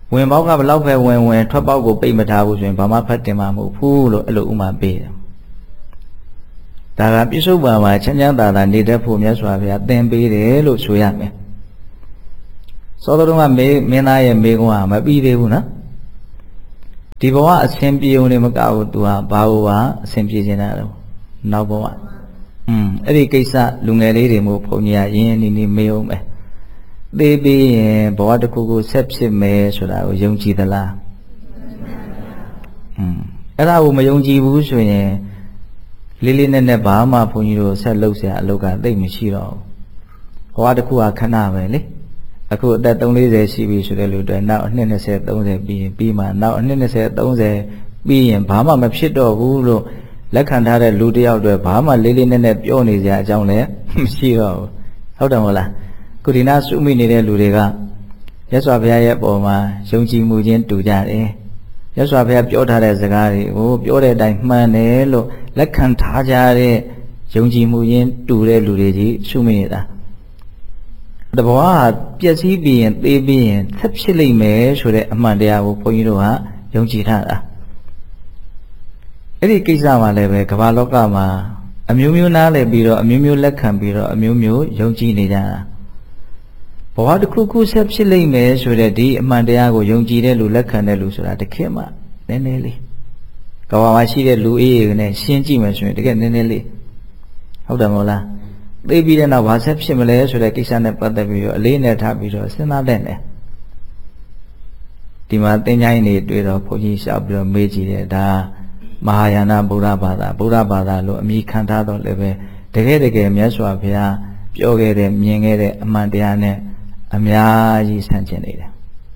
ဝင်ပေါက်ကဘလောက်ပဲဝင်ဝင်ထွက်ပေါက်ကိုပိတ်မထားဘူးဆိုရင်ဘာမှဖတ်တင်မှာမဟုတ်ဘူးလို့အဲ့လိုဥမာပေးတယ်ဒါကပြစ္ဆုတ်ပါမှာချမ်းချမ်းသာသာနေတတ်ဖို့မြတ်စွာဘုရားသင်ပေးတယ်လို့ဆိုရမယ်စောတော်ကမေမင်းသားရဲ့မေကွန်းဟာမပြီးသေးဘူးနော်ဒီဘဝအစဉ်ပြေုံနေမကဘူးသူဟာဘာလို့ပါအစဉ်ပြေနေတာတော့နောက်ဘဝอืมအဲ့ဒီကိစ္စလူငယ်လေးတွေမို့ဘုန်းကြီးကရင်းရင်းနှီးနှီးမေးအောင်ပဲသေပြီးရင်ဘဝတစ်ခုခုဆက်ဖြစ်မယ်ဆိုတာကိုယုံကြည်သလားอืมအဲ့ဒါကိုမယုံကြည်ဘူးဆိုရင်လေးလေးနက်နက်ဘာမှဘုန်းကြီးတို့ဆက်လုပ်เสียအလုပ်ကသိမရှိတော့ဘူးဘဝတစ်ခုကခဏပဲလေအခုအသက်သုံးလေးရှိပြီဆိုတဲ့လူတွေနောက်အနှစ်၂၀ ၃၀ပြီးရင်ပြီးမှနောက်အနှစ်၂၀ ၃၀ပြီးရင်ဘာမှမဖြစ်တော့ဘူးလို့လက်ခံထားတဲ့လူတယောက်တွေဘာမှလေးလေးနက်နက်ပြောနေကြအကြောင်းလည်းမရှိတော့ဘူးဟုတ်တယ်မဟုတ်လားခုဒီနာစုမိနေတဲ့လူတွေကရသော်ဘုရားရဲ့ပုံမှာယုံကြည်မှုချင်းတူကြတယ်ရသော်ဘုရားပြောထားတဲ့စကားတွေကိုပြောတဲ့အတိုင်းမှန်တယ်လို့လက်ခံထားကြတဲ့ယုံကြည်မှုချင်းတူတဲ့လူတွေကြီးစုမိနေတာတဘောဟာပျက်စီးပြီးရင်သေပြီးရင်ဆက်ဖြစ်လိမ့်မယ်ဆိုတဲ့အမှန်တရားကိုဘုန်းကြီးတို့ကယုံကြည်ထားတာအဲ့ဒီကိစ္စမှာလည်းပဲကမ္ဘာလောကမှာအမျိုးမျိုးနားလည်ပြီးတော့အမျိုးမျိုးလက်ခံပြီးတော့အမျိုးမျိုးယုံကြည်နေကြတာဘဝတစ်ခုခုဆက်ဖြစ်လိမ့်မယ်ဆိုတဲ့ဒီအမှန်တရားကိုယုံကြည်တဲ့လူလက်ခံတဲ့လူဆိုတာတကယ်မှနည်းနည်းလေးကမ္ဘာမှာရှိတဲ့လူအေးတွေနဲ့ရှင်းကြည့်မယ်ဆိုရင်တကယ်နည်းနည်းလေးဟုတ်တယ်မဟုတ်လားသိပြီးတဲ့နောက်ဘာဆက်ဖြစ်မလဲဆိုတဲ့ကိစ္စနဲ့ပတ်သက်ပြီးတော့အလေးနဲ့ထားပြီးတော့စဉ်းစားတဲ့နဲ့ဒီမှာသင်္ချိုင်းနေတွေ့တော့ဘုန်းကြီးရှောက်ပြီးတော့မေးကြည့်တယ်ဒါမဟာယာနဗုဒ္ဓဘာသာဗုဒ္ဓဘာသာလို့အမည်ခံထားတော့လည်းပဲတကယ်တကယ်မြတ်စွာဘုရားပြောခဲ့တဲ့မြင်ခဲ့တဲ့အမှန်တရားနဲ့အများကြီးဆန့်ကျင်နေတယ်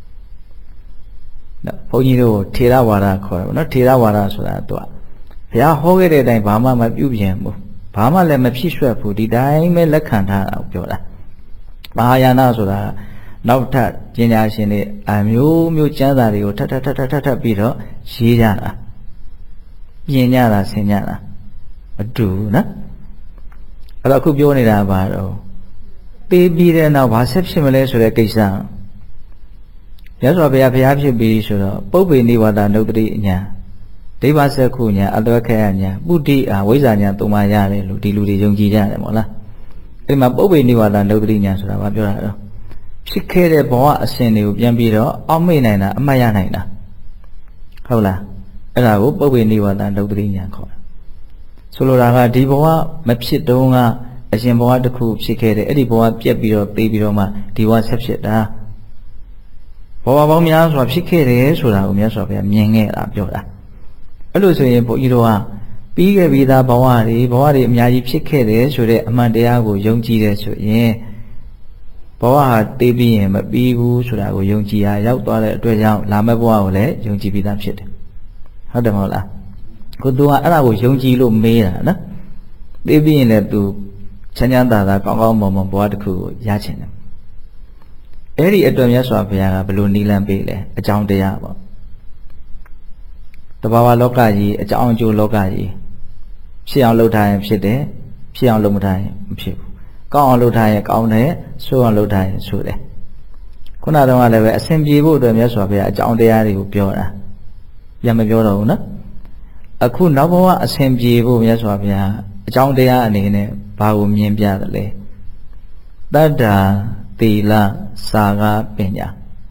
နော်ဘုန်းကြီးတို့ထေရဝါဒခေါ်တယ်နော်ထေရဝါဒဆိုတာသူကဘုရားဟောခဲ့တဲ့အတိုင်းဘာမှမပြုပြင်ဘူးဘာမှလည်းမဖြစ်ရွှက်ဘူးဒီတိုင်းပဲလက်ခံထားတာပြောတာမဟာယာနဆိုတာနောက်ထပ်ပညာရှင်တွေအမျိုးမျိုးကျမ်းစာတွေကိုထပ်ထပ်ထပ်ထပ်ထပ်ထပ်ပြီးတော့ရေးကြတာပြင်ကြတာဆင်ကြတာမတူနော်အဲ့တော့အခုပြောနေတာဘာတော့သေပြီးတဲ့နောက်ဘာဆက်ဖြစ်မလဲဆိုတဲ့ကိစ္စရသော်ဘုရားဘုရားဖြစ်ပြီးဆိုတော့ပုပ္ပေနိဝါဒနုတ္တိအညာဒိဗ္ဗစက္ခုညာအတဝခေယညာပုဒ္ဓိအာဝိဇ္ဇာညာသုံးပါးရတယ်လို့ဒီလူတွေယုံကြည်ကြတယ်မို့လားအဲ့ဒီမှာပုပ္ပေနိဝါဒနုတ္တိညာဆိုတာဘာပြောတာတော့ဖြစ်ခဲ့တဲ့ဘဝအစဉ်တွေကိုပြန်ပြီးတော့အောက်မေ့နိုင်တာအမှတ်ရနိုင်တာဟုတ်လားအဲ့ဒါကိုပုပ္ပေနိဝါဒနုတ္တိညာခေါ်တယ်ဆိုလိုတာကဒီဘဝမဖြစ်တုန်းကအရှင်ဘဝတစ်ခုဖြစ်ခဲ့တယ်အဲ့ဒီဘဝပြက်ပြီးတော့သိပြီးတော့မှဒီဘဝဆက်ဖြစ်တာဘဝပေါင်းများစွာဖြစ်ခဲ့တယ်ဆိုတာကိုမြတ်စွာဘုရားမြင်ခဲ့တာပြောတာအဲ့လိုဆိုရင်ဘုန်းကြီးတို့ကပြီးခဲ့ပြီးသားဘဝတွေဘဝတွေအများကြီးဖြစ်ခဲ့တယ်ဆိုတဲ့အမှန်တရားကိုယုံကြည်တယ်ဆိုရင်ဘဝဟာသိပြီးရင်မပြီးဘူးဆိုတာကိုယုံကြည်ရရောက်သွားတဲ့အတွက်ကြောင့်လာမယ့်ဘဝကိုလည်းယုံကြည်ပြီးသားဖြစ်တယ်ဟုတ်တယ်မဟုတ်လားကိုသူကအဲ့ဒါကိုယုံကြည်လို့မေးတာနော်သိပြီးရင်လည်းသူချမ်းချမ်းသာသာကောင်းကောင်းမွန်မွန်ဘဝတစ်ခုကိုရချင်တယ်အဲ့ဒီအတွက်မြတ်စွာဘုရားကဘယ်လိုနိလန့်ပေးလဲအကြောင်းတရားပေါ့တဘာဝလောကကြီးအကြောင်းအကျိုးလောကကြီးဖြစ်အောင်လုပ်ထားရင်ဖြစ်တယ်ဖြစ်အောင်လုပ်မထားရင်မဖြစ်ဘူးကောင်းအောင်လုပ်ထားရင်ကောင်းတယ်ဆိုးအောင်လုပ်ထားရင်ဆိုးတယ်ခုနကတော့လည်းပဲအစဉ်ပြေဖို့အတွက်မြတ်စွာဘုရားအကြောင်းတရားတွေကိုပြောတာပြန်မပြောတော့ဘူးနော်အခုနောက်ဘဝအစဉ်ပြေဖို့မြတ်စွာဘုရားအကြောင်းတရားအနေနဲ့ဘာကိုမြင်ပြသလဲတတ္တာသီလစာကပညာ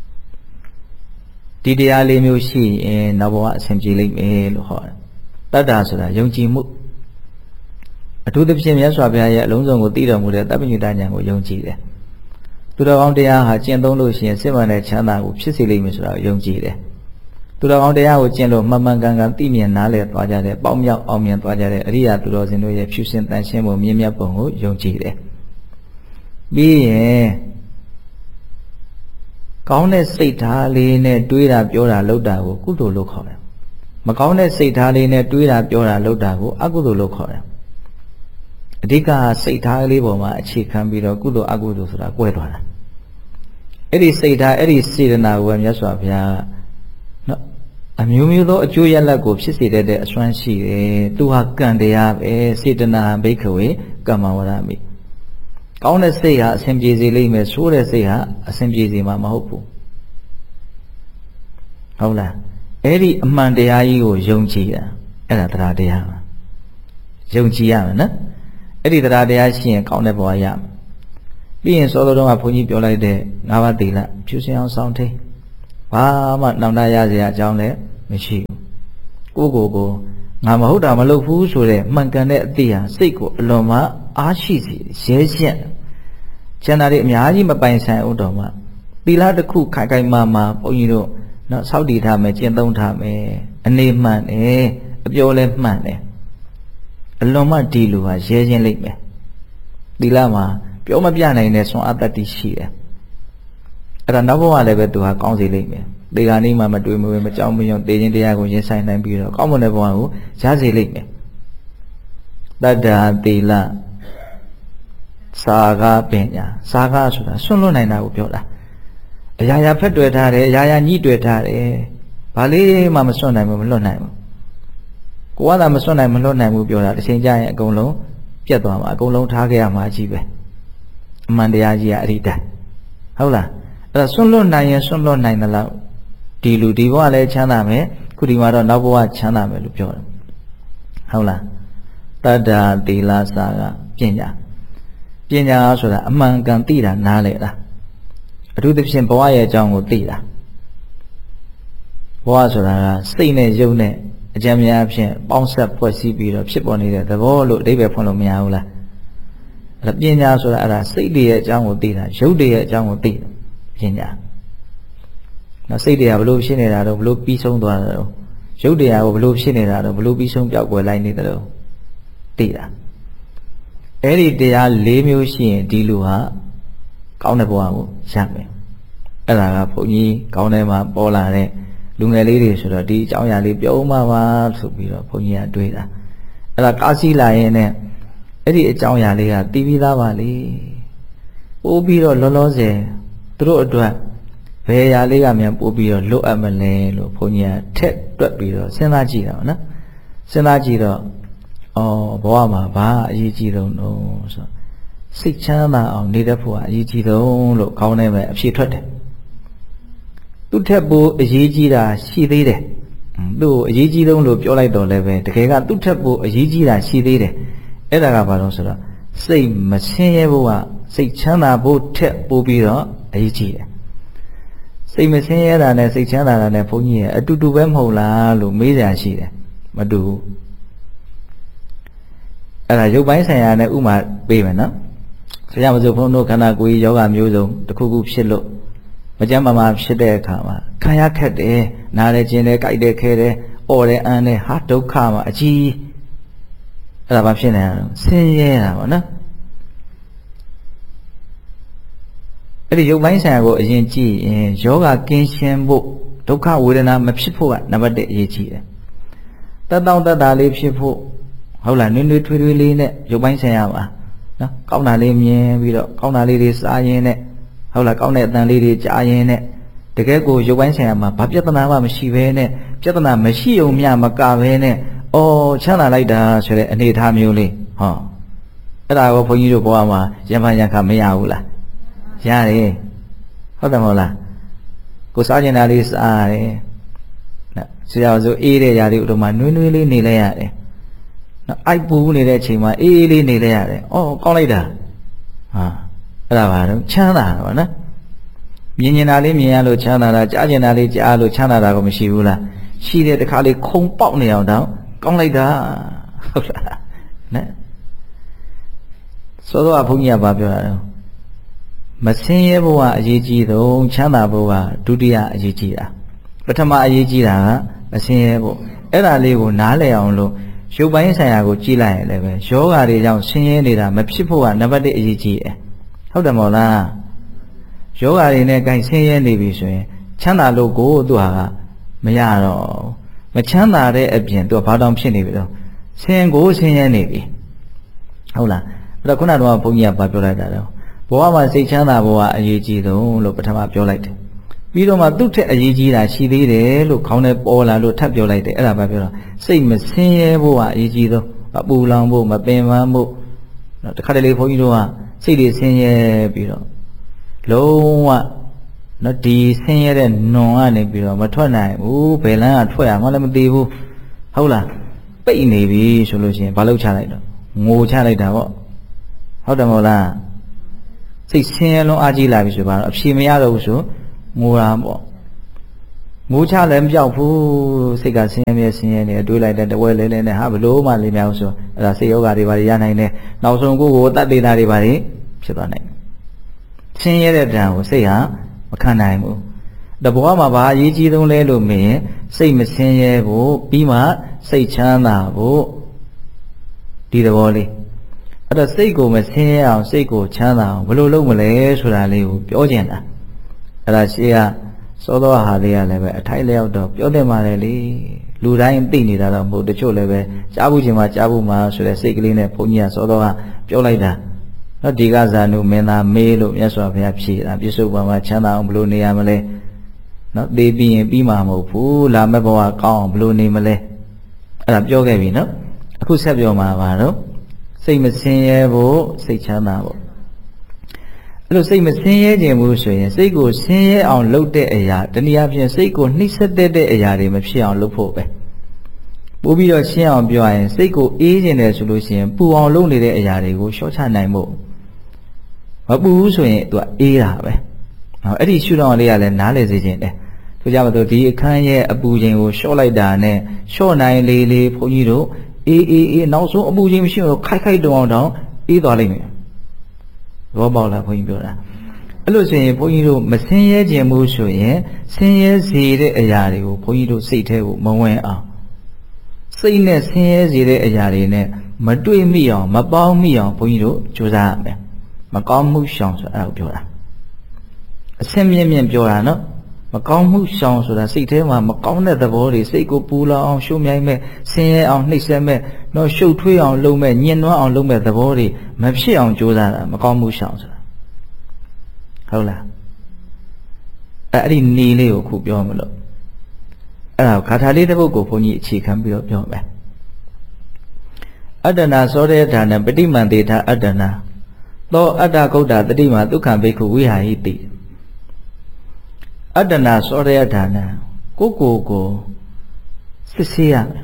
ဒီတရားလေးမျိုးရှိရင်နောက်ဘဝအစဉ်ပြေလိမ့်မယ်လို့ဟောတယ်တတ္တာဆိုတာယုံကြည်မှုအထူးသဖြင့်မြတ်စွာဘုရားရဲ့အလုံးစုံကိုသိတော်မူတဲ့တပ္ပညုတဉာဏ်ကိုယုံကြည်တယ်သူတော်ကောင်းတရားဟာကျင့်သုံးလို့ရှိရင်စစ်မှန်တဲ့ချမ်းသာကိုဖြစ်စေလိမ့်မယ်ဆိုတာကိုယုံကြည်တယ်သူတော်ကောင်းတရားကိုကျင့်လို့မှန်မှန်ကန်ကန်သိမြင်နားလည်သွားကြတဲ့ပေါင်းမြောက်အောင်မြင်သွားကြတဲ့အရိယာသူတော်စင်တို့ရဲ့ဖြူစင်တန်ရှင်းမှုမြင့်မြတ်ပုံကိုယုံကြည်တယ်ပြီးရင်ကောင်းတဲ့စိတ်ထားလေးနဲ့တွေးတာပြောတာလုပ်တာကိုကုသိုလ်လို့ခေါ်တယ်မကောင်းတဲ့စိတ်ထားလေးနဲ့တွေးတာပြောတာလုပ်တာကိုအကုသိုလ်လို့ခေါ်တယ်အဓိကစိတ်ထားလေးပေါ်မှာအခြေခံပြီးတော့ကုသိုလ်အကုသိုလ်ဆိုတာကွဲသွားတာအဲ့ဒီစိတ်ထားအဲ့ဒီစေတနာကိုမြတ်စွာဘုရားနော်အမျိုးမျိုးသောအကျိုးရလဒ်ကိုဖြစ်စေတဲ့အစွမ်းရှိတယ်သူဟာကံတရားပဲစေတနာဘိက္ခဝေကမ္မဝရမိကောင်းတဲ့စိတ်ဟာအစဉ်ပြေစေလိမ့်မယ်ဆိုးတဲ့စိတ်ဟာအစဉ်ပြေစေမှာမဟုတ်ဘူးဟုတ်လားအဲ့ဒီအမှန်တရားကြီးကိုယုံကြည်တာအဲ့ဒါတရားတရားပါယုံကြည်ရမယ်နော်အဲ့ဒီတရားတရားရှိရင်ကောင်းတဲ့ဘဝရမယ်ပြီးရင်စောစောတုန်းကဘုန်းကြီးပြောလိုက်တဲ့ငါးပါးသီလဖြူစင်အောင်ဆောင်ထိန်ဘာမှနောင်တရစရာအကြောင်းလည်းမရှိဘူးကိုကိုကိုငါမဟုတ်တာမလုပ်ဘူးဆိုတဲ့မှန်ကန်တဲ့အသိဟာစိတ်ကိုအလွန်မှအားရှိစေရဲရှက်ကျန်တာတွေအများကြီးမပိုင်ဆိုင်ဦးတော်မှသီလတစ်ခုခိုင်ခိုင်မာမာဘုန်းကြီးတို့နော်စောင့်တည်ထားမယ်ကျင့်သုံးထားမယ်အနေမှန်တယ်အပြောလဲမှန်တယ်အလွန်မှဒီလူဟာရဲချင်းလိမ့်မယ်သီလမှာပြောမပြနိုင်တဲ့ဆွမ်းအတ္တိရှိတယ်အဲ့ဒါနောက်ဘဝလည်းပဲသူဟာကောင်းစေလိမ့်မယ်ဒီကနေ့မှမတွေ့မဝေမကြောက်မရွံတေခြင်းတရားကိုရင်ဆိုင်နိုင်ပြီးတော့ကောင်းမွန်တဲ့ဘဝကိုရစေလိမ့်မယ်တတ္တာသီလစာကပညာစာကဆိုတာဆွန့်လွတ်နိုင်တာကိုပြောတာအရာရာဖက်တွေ့ထားတယ်အရာရာညှိတွေ့ထားတယ်ဘာလေးမှမစွန့်နိုင်ဘူးမလွတ်နိုင်ဘူးကိုကသာမစွန့်နိုင်မလွတ်နိုင်ဘူးပြောတာတစ်ချိန်ကျရင်အကုန်လုံးပြတ်သွားမှာအကုန်လုံးထားခဲ့ရမှာကြီးပဲအမှန်တရားကြီးကအဲ့ဒီတိုင်းဟုတ်လားအဲ့ဒါစွန့်လွတ်နိုင်ရင်စွန့်လွတ်နိုင်တယ်လို့ဒီလူဒီဘဝလည်းချမ်းသာမယ်ခုဒီမှာတော့နောက်ဘဝချမ်းသာမယ်လို့ပြောတယ်ဟုတ်လားတတ္တာသီလစာကပညာပညာဆိုတာအမှန်ကန်သိတာနားလေတာအထူးသဖြင့်ဘဝရဲ့အကြောင်းကိုသိတာဘဝဆိုတာကစိတ်နဲ့ရုပ်နဲ့အကြံဉာဏ်အဖြစ်ပေါင်းဆက်ဖွဲ့စည်းပြီးတော့ဖြစ်ပေါ်နေတဲ့သဘောလို့အဓိပ္ပာယ်ဖွင့်လို့မရဘူးလားအဲ့ဒါပညာဆိုတာအဲ့ဒါစိတ်တွေရဲ့အကြောင်းကိုသိတာရုပ်တွေရဲ့အကြောင်းကိုသိတာပညာနော်စိတ်တွေကဘလို့ဖြစ်နေတာတော့ဘလို့ပြီးဆုံးသွားတာတော့ရုပ်တွေကဘလို့ဖြစ်နေတာတော့ဘလို့ပြီးဆုံးပြောက်ကွယ်လိုက်နေတယ်တော့သိတာအဲ့ဒီတရား၄မျိုးရှိရင်ဒီလူဟာကောင်းတဲ့ဘဝကိုရမယ်အဲ့ဒါကဘုန်းကြီးကောင်းတဲ့မှာပေါ်လာတဲ့လူငယ်လေးတွေဆိုတော့ဒီအကြောင်းအရာလေးပြောမှပါဆိုပြီးတော့ဘုန်းကြီးကတွေးတာအဲ့ဒါကားစီးလာရင်နဲ့အဲ့ဒီအကြောင်းအရာလေးကတီးပြီးသားပါလေပို့ပြီးတော့လောလောဆယ်သူတို့အတွက်ဘယ်အရာလေးကမြန်ပို့ပြီးတော့လွတ်အပ်မလဲလို့ဘုန်းကြီးကထက်တွက်ပြီးတော့စဉ်းစားကြည့်တာနော်စဉ်းစားကြည့်တော့အော်ဘဝမှာဘာအရေးကြီးတုံးတော့ဆိုစိတ်ချမ်းသာအောင်နေတဲ့ဖို့ကအရေးကြီးတုံးလို့ခေါင်းထဲမှာအဖြေထွက်တယ်သူထက်ပိုအရေးကြီးတာရှိသေးတယ်သူ့အရေးကြီးတုံးလို့ပြောလိုက်တော့လည်းပဲတကယ်ကသူ့ထက်ပိုအရေးကြီးတာရှိသေးတယ်အဲ့ဒါကဘာလို့ဆိုတော့စိတ်မဆင်းရဲဖို့ကစိတ်ချမ်းသာဖို့ထက်ပိုပြီးတော့အရေးကြီးတယ်စိတ်မဆင်းရဲတာနဲ့စိတ်ချမ်းသာတာနဲ့ဘုန်းကြီးရဲ့အတူတူပဲမဟုတ်လားလို့မေးကြရှိတယ်မတူဘူးအဲ့ဒါရုပ်ပိုင်းဆိုင်ရာနဲ့ဥမာပေးမယ်နော်ဆရာမစိုးဘုန်းတို့ခန္ဓာကိုယ်ယောဂမျိုးစုံတစ်ခုခုဖြစ်လို့မကြမ်းမမာဖြစ်တဲ့အခါမှာခံရခက်တယ်နားလည်းကျင်တယ်ကြိုက်တယ်ခဲတယ်အော်တယ်အန်းတယ်ဟာဒုက္ခမှာအကြီးအဲ့ဒါဘာဖြစ်နေရလဲဆင်းရဲတာပေါ့နော်အဲ့ဒီရုပ်ပိုင်းဆိုင်ရာကိုအရင်ကြည့်ရင်ယောဂကင်းရှင်းဖို့ဒုက္ခဝေဒနာမဖြစ်ဖို့ကနံပါတ်၁အရေးကြီးတယ်တတ်တောင့်တတ်တာလေးဖြစ်ဖို့ဟုတ်လားနွေးနွေးထွေးထွေးလေးနဲ့ရုပ်ပိုင်းဆိုင်ရာပါနော်ကောင်းတာလေးမြင်ပြီးတော့ကောင်းတာလေးတွေစားရင်းနဲ့ဟုတ်လားကောင်းတဲ့အတန်လေးတွေကြားရင်းနဲ့တကယ်ကိုရုပ်ပိုင်းဆိုင်ရာမှာဘာပြဿနာမှမရှိဘဲနဲ့ပြဿနာမရှိုံမျှမကဘဲနဲ့အော်ချမ်းသာလိုက်တာဆိုတဲ့အနေအထားမျိုးလေးဟောအဲ့ဒါကိုဘုန်းကြီးတို့ဘဝမှာရံဖန်ရံခါမရဘူးလားရတယ်ဟုတ်တယ်မဟုတ်လားကိုစားကျင်တာလေးစားရတယ်နော်ဆရာဆိုအေးတဲ့ຢာလေးတို့မှနွေးနွေးလေးနေလဲရတယ်နော်အိုက်ပူနေတဲ့အချိန်မှာအေးအေးလေးနေလဲရတယ်အော်ကောင်းလိုက်တာဟာအဲ့ဒါပါတော့ချမ်းသာတော့နော်မြင်မြင်တာလေးမြင်ရလို့ချမ်းသာတာကြားကျင်တာလေးကြားလို့ချမ်းသာတာကိုမရှိဘူးလားရှိတဲ့တခါလေးခုံပေါက်နေအောင်တော့ကောင်းလိုက်တာဟုတ်လားနော်ဆိုတော့ဘုန်းကြီးကပြောတာတော့မဆင်းရဲဘဝအရေးကြီးဆုံးချမ်းသာဘဝဒုတိယအရေးကြီးတာပထမအရေးကြီးတာကမဆင်းရဲဖို့အဲ့ဒါလေးကိုနားလည်အောင်လို့ရုပ်ပိုင်းဆိုင်ရာကိုကြည့်လိုက်ရင်လည်းပဲယောဂါတွေကြောင့်ဆင်းရဲနေတာမဖြစ်ဖို့ကနံပါတ်၁အရေးကြီးတယ်ဟုတ်တယ်မဟုတ်လားယောဂါတွေနဲ့ကိုင်ဆင်းရဲနေပြီဆိုရင်ချမ်းသာလို့ကိုသူဟာကမရတော့မချမ်းသာတဲ့အပြင်သူကဘာတောင်ဖြစ်နေပြီတော့ဆင်းကိုဆင်းရဲနေပြီဟုတ်လားအဲ့တော့ခုနကတော့ဘုန်းကြီးကပြောလိုက်တာတော့ဘဝမှာစိတ်ချမ်းသာဘဝအရေးကြီးဆုံးလို့ပထမပြောလိုက်တယ်ပြီးတော့မှသူ့ထက်အရေးကြီးတာရှိသေးတယ်လို့ခေါင်းထဲပေါ်လာလို့ထပ်ပြောလိုက်တယ်အဲ့ဒါပဲပြောတော့စိတ်မဆင်းရဲဘဝအရေးကြီးဆုံးအပူလောင်ဖို့မပင်ပန်းဖို့တခါတလေဘုန်းကြီးတို့ကစိတ်တွေဆင်းရဲပြီးတော့လုံးဝနော်ဒီဆင်းရဲတဲ့နွန်ကနေပြီးတော့မထွက်နိုင်ဘူးဘယ်လန်းကထွက်ရမှလည်းမသိဘူးဟုတ်လားပိတ်နေပြီဆိုလို့ရှိရင်ဘာလုပ်ချလိုက်တော့ငိုချလိုက်တာပေါ့ဟုတ်တယ်မဟုတ်လားစိတ်ဆင်းရဲလုံးအားကြီးလာပြီဆိုပါတော့အဖြေမရတော့ဘူးဆိုငိုတာပေါ့ငိုချလည်းမပြောက်ဘူးစိတ်ကဆင်းရဲမြဲဆင်းရဲနေတွေးလိုက်တဲ့တဝဲလဲလဲနဲ့ဟာဘလို့မှလေးများဘူးဆိုအဲ့ဒါစိတ်ယောဂတွေပါရနိုင်တယ်နောက်ဆုံးကိုယ်ကိုတတ်သေးတာတွေပါဖြစ်သွားနိုင်ဆင်းရဲတဲ့တန်ကိုစိတ်ဟာမခံနိုင်ဘူးတဘောမှာဘာအရေးကြီးဆုံးလဲလို့မင်းစိတ်မဆင်းရဲဖို့ပြီးမှစိတ်ချမ်းသာဖို့ဒီသဘောလေးအဲ့တော့စိတ်ကိုမဆင်းရဲအောင်စိတ်ကိုချမ်းသာအောင်ဘယ်လိုလုပ်မလဲဆိုတာလေးကိုပြောကျင်တာအဲ့ဒါရှိကစောသောဟာလေးကလည်းပဲအထိုက်လျောက်တော့ပြောတယ်မှာလေလူတိုင်းသိနေတာတော့မဟုတ်တချို့လည်းပဲကြားဘူးချင်းမှကြားဘူးမှဆိုတဲ့စိတ်ကလေးနဲ့ဘုန်းကြီးကစောသောကပြောလိုက်တာနော်ဒီကဇာနုမင်းသားမေးလို့မြတ်စွာဘုရားဖြေတာပြစ္ဆုတ်ပံမှာချမ်းသာအောင်ဘယ်လိုနေရမလဲနော်သိပြီးရင်ပြီးမှာမဟုတ်ဘူးလာမဲ့ဘဝကောင်းအောင်ဘယ်လိုနေမလဲအဲ့ဒါပြောခဲ့ပြီနော်အခုဆက်ပြောမှာပါတော့စိတ်မဆင်းရဲဖို့စိတ်ချမ်းသာဖို့အဲ့လိုစိတ်မဆင်းရဲခြင်းဘူးဆိုရင်စိတ်ကိုဆင်းရဲအောင်လုပ်တဲ့အရာတနည်းအားဖြင့်စိတ်ကိုနှိမ့်ဆက်တဲ့အရာတွေမဖြစ်အောင်လုပ်ဖို့ပဲပို့ပြီးတော့ရှင်းအောင်ပြောရရင်စိတ်ကိုအေးခြင်းတယ်ဆိုလို့ရှိရင်ပူအောင်လုပ်နေတဲ့အရာတွေကိုလျှော့ချနိုင်ဖို့မပူဘူးဆိုရင်သူကအေးတာပဲဟောအဲ့ဒီရှုထောင့်လေးကလည်းနားလည်စေခြင်းတယ်ဆိုကြပါတော့ဒီအခန်းရဲ့အပူချိန်ကိုလျှော့လိုက်တာနဲ့လျှော့နိုင်လေလေဘုန်းကြီးတို့အေးအေးအေးနောက်ဆုံးအပူချိန်မရှိတော့ခိုက်ခိုက်တောင်းတောင်းအေးသွားလိမ့်မယ်ဘောပေါက်လားဘုန်းကြီးပြောတာအဲ့လိုဆိုရင်ဘုန်းကြီးတို့မဆင်းရဲခြင်းမှုဆိုရင်ဆင်းရဲစေတဲ့အရာတွေကိုဘုန်းကြီးတို့စိတ်ထဲကိုမဝင်အောင်စိတ်နဲ့ဆင်းရဲစေတဲ့အရာတွေနဲ့မတွေ့မိအောင်မပေါင်းမိအောင်ဘုန်းကြီးတို့ကြိုးစားရမယ်မကောင်းမှုရှောင်ဆိုအဲ့ဒါကိုပြောတာအစင်းမြင့်မြင့်ပြောတာနော်မကောင်းမှုရှောင်ဆိုတာစိတ်ထဲမှာမကောင်းတဲ့သဘောတွေစိတ်ကိုပူလောင်အောင်ရှုံမြိုင်းမဲ့ဆင်းရဲအောင်နှိပ်စက်မဲ့တော့ရှုပ်ထွေးအောင်လုပ်မဲ့ညှဉ်းနှွမ်းအောင်လုပ်မဲ့သဘောတွေမဖြစ်အောင်ကြိုးစားတာမကောင်းမှုရှောင်ဆိုတာဟုတ်လားအဲ့ဒီနီလေးကိုခုပြောမလို့အဲ့ဒါဂါထာလေးတစ်ပုဒ်ကိုဘုန်းကြီးအခြေခံပြီးတော့ပြောမယ်အတ္တနာသောတေဌာနပฏิမန္တေထာအတ္တနာသောအတ္တကုဋ္ဌတတိမာဒုက္ခဘိက္ခုဝိဟာဟိတိအတ္တနာသောရယဌာနကိုကိုကိုစစ်ဆေးရမယ်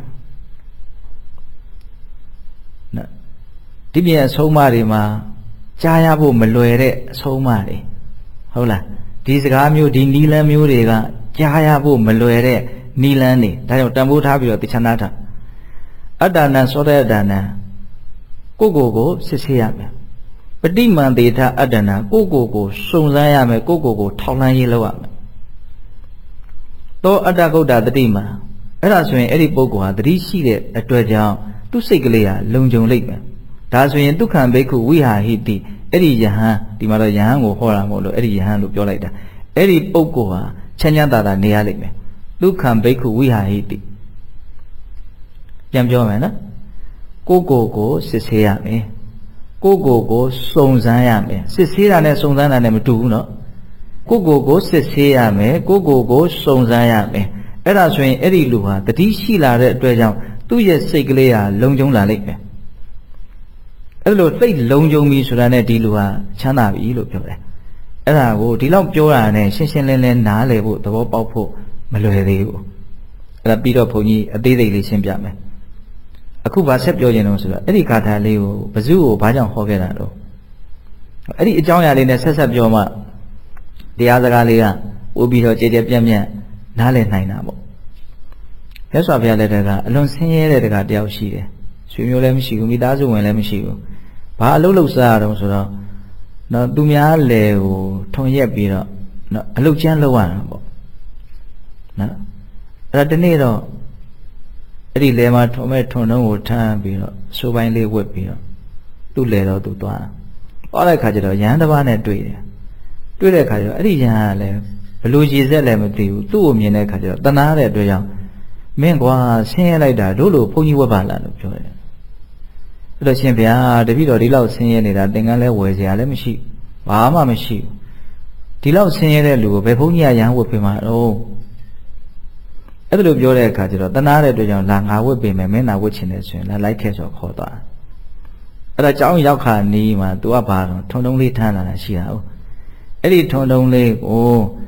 နော်ဒီပြင်အဆုံးအမတွေမှာကြားရဖို့မလွယ်တဲ့အဆုံးအမတွေဟုတ်လားဒီစကားမျိုးဒီနီလန်းမျိုးတွေကကြားရဖို့မလွယ်တဲ့နီလန်းတွေဒါကြောင့်တန်ဖိုးထားပြီးတော့တခြားနာထားအတ္တနာသောရယဌာနကိုကိုကိုစစ်ဆေးရမယ်ပฏิမန္တေထအတ္တနာကိုကိုကိုစုံစမ်းရမယ်ကိုကိုကိုထောက်လှမ်းရေးလုပ်ရမယ်သောအတ္တကုဋ္ဌတတိမာအဲ့ဒါဆိုရင်အဲ့ဒီပုဂ္ဂိုလ်ဟာတတိရှိတဲ့အတွက်ကြောင့်သူ့စိတ်ကလေးဟာလုံခြုံလိမ့်မယ်ဒါဆိုရင်ဒုက္ခဘိက္ခုဝိဟာဟိတိအဲ့ဒီယဟန်ဒီမှာတော့ယဟန်ကိုဟောတာမဟုတ်လို့အဲ့ဒီယဟန်လို့ပြောလိုက်တာအဲ့ဒီပုဂ္ဂိုလ်ဟာချမ်းချမ်းသာသာနေရလိမ့်မယ်ဒုက္ခဘိက္ခုဝိဟာဟိတိပြန်ပြောမယ်နော်ကိုကိုကိုစစ်ဆေးရမယ်ကိုကိုကိုစုံစမ်းရမယ်စစ်ဆေးတာနဲ့စုံစမ်းတာနဲ့မတူဘူးနော်ကိုကိုကိုစစ်ဆေးရမယ်ကိုကိုကိုစုံစမ်းရမယ်အဲ့ဒါဆိုရင်အဲ့ဒီလူဟာတတိရှိလာတဲ့အတွက်ကြောင့်သူ့ရဲ့စိတ်ကလေးဟာလုံခြုံလာလိမ့်မယ်အဲ့လိုစိတ်လုံခြုံပြီဆိုတာနဲ့ဒီလူဟာချမ်းသာပြီလို့ပြောတယ်အဲ့ဒါကိုဒီလောက်ပြောတာနဲ့ရှင်းရှင်းလင်းလင်းနားလည်ဖို့သဘောပေါက်ဖို့မလွယ်သေးဘူးအဲ့ဒါပြီးတော့ဘုန်းကြီးအသေးစိတ်လေးရှင်းပြမယ်အခုဗာဆက်ပြောခြင်းတော့ဆိုတော့အဲ့ဒီဂါထာလေးကိုဘဇုကိုဘာကြောင့်ဟောခဲ့တာတော့အဲ့ဒီအကြောင်းအရာလေးနဲ့ဆက်ဆက်ပြောမှတရားစကားလေးကပို့ပြီးတော့ကြည်ကြဲပြန့်ပြန့်နားလည်နိုင်တာပေါ့မြတ်စွာဘုရားလက်ထက်ကအလွန်ဆင်းရဲတဲ့တကားတယောက်ရှိတယ်ဆွေမျိုးလည်းမရှိဘူးမိသားစုဝင်လည်းမရှိဘူးဘာအလုပ်လုပ်စားရတော့ဆိုတော့နော်သူများလေကိုထုံရက်ပြီးတော့နော်အလုပ်ကျန်းလုပ်ရတာပေါ့နော်အဲ့ဒါတနေ့တော့အဲ့ဒီလေမှာထုံမဲ့ထုံတုံးကိုထမ်းပြီးတော့စိုးပိုင်းလေးဝတ်ပြီးတော့သူ့လေတော့သူသွားတာသွားတဲ့ခါကျတော့ရဟန်းတစ်ပါးနဲ့တွေ့တယ်တွေ့တဲ့ခါကျတော့အဲ့ဒီရဟန်းကလည်းဘလို့ရည်ဆက်လည်းမသိဘူးသူ့ကိုမြင်တဲ့ခါကျတော့တနာတဲ့အတွက်ကြောင့်မင်းကွာဆင်းရဲလိုက်တာတို့လိုဘုန်းကြီးဝတ်ပါလားလို့ပြောတယ်အဲ့တော့ရှင်ဗျာတပည့်တော်ဒီလောက်ဆင်းရဲနေတာသင်္ကန်းလဲဝယ်စရာလည်းမရှိဘာမှမရှိဘူးဒီလောက်ဆင်းရဲတဲ့လူကိုဘယ်ဘုန်းကြီးကရဟန်းဝတ်ပေးမှာတော့အဲ့ဒါလိုပြောတဲ့အခါကျတော့တနာတဲ့အတွက်ကြောင့်လာငါဝတ်ပေးမယ်မင်းသာဝတ်ချင်တယ်ဆိုရင်လာလိုက်ခဲ့ဆိုခေါ်သွားအဲ့ဒါကြောင်းရောက်ခါနီးမှာ तू ကဘာတော့ထုံထုံလေးထမ်းလာတာရှိတာဟုတ်အဲ့ဒီထုံထုံလေးကို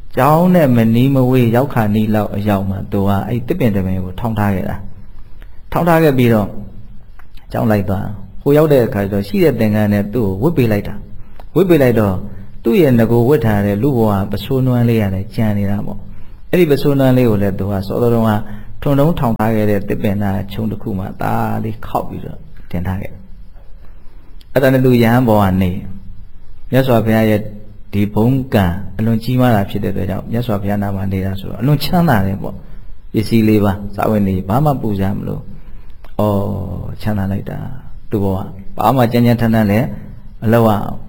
ကျောင်းနဲ့မနီးမဝေးရောက်ခါနီးလောက်အရောက်မှာသူကအဲ့တစ်ပင်တစ်ပင်ကိုထောင်းထားခဲ့တာထောင်းထားခဲ့ပြီးတော့ကျောင်းလိုက်သွားဟိုရောက်တဲ့အခါကျတော့ရှိတဲ့သင်္ကန်းနဲ့သူ့ကိုဝတ်ပေးလိုက်တာဝတ်ပေးလိုက်တော့သူ့ရဲ့ငကိုဝတ်ထားတဲ့လူဘဝပစိုးနွမ်းလေးရတယ်ကြံနေတာပေါ့အဲ့ဒီပစိုးနွမ်းလေးကိုလည်းသူကစောတော်တော်ကထုံထုံထောင်ထားခဲ့တဲ့တစ်ပင်နာခြုံတစ်ခုမှာตาလေးခောက်ပြီးတော့တင်ထားခဲ့အဲ့ဒါနဲ့သူရဟန်းဘောကနေမြတ်စွာဘုရားရဲ့ဒီဘုံကံအလွန်ကြီးမားတာဖြစ်တဲ့အတွက်ကြောင့်မြတ်စွာဘုရားနာမှာနေတာဆိုတော့အလွန်ချမ်းသာတယ်ပေါ့ပစ္စည်းလေးပါစာဝတ်နေဘာမှပူကြမလို့ဩချမ်းသာလိုက်တာသူ့ဘဝဘာမှကြမ်းကြမ်းထမ်းထမ်းလည်းမလုပ်ရအောင်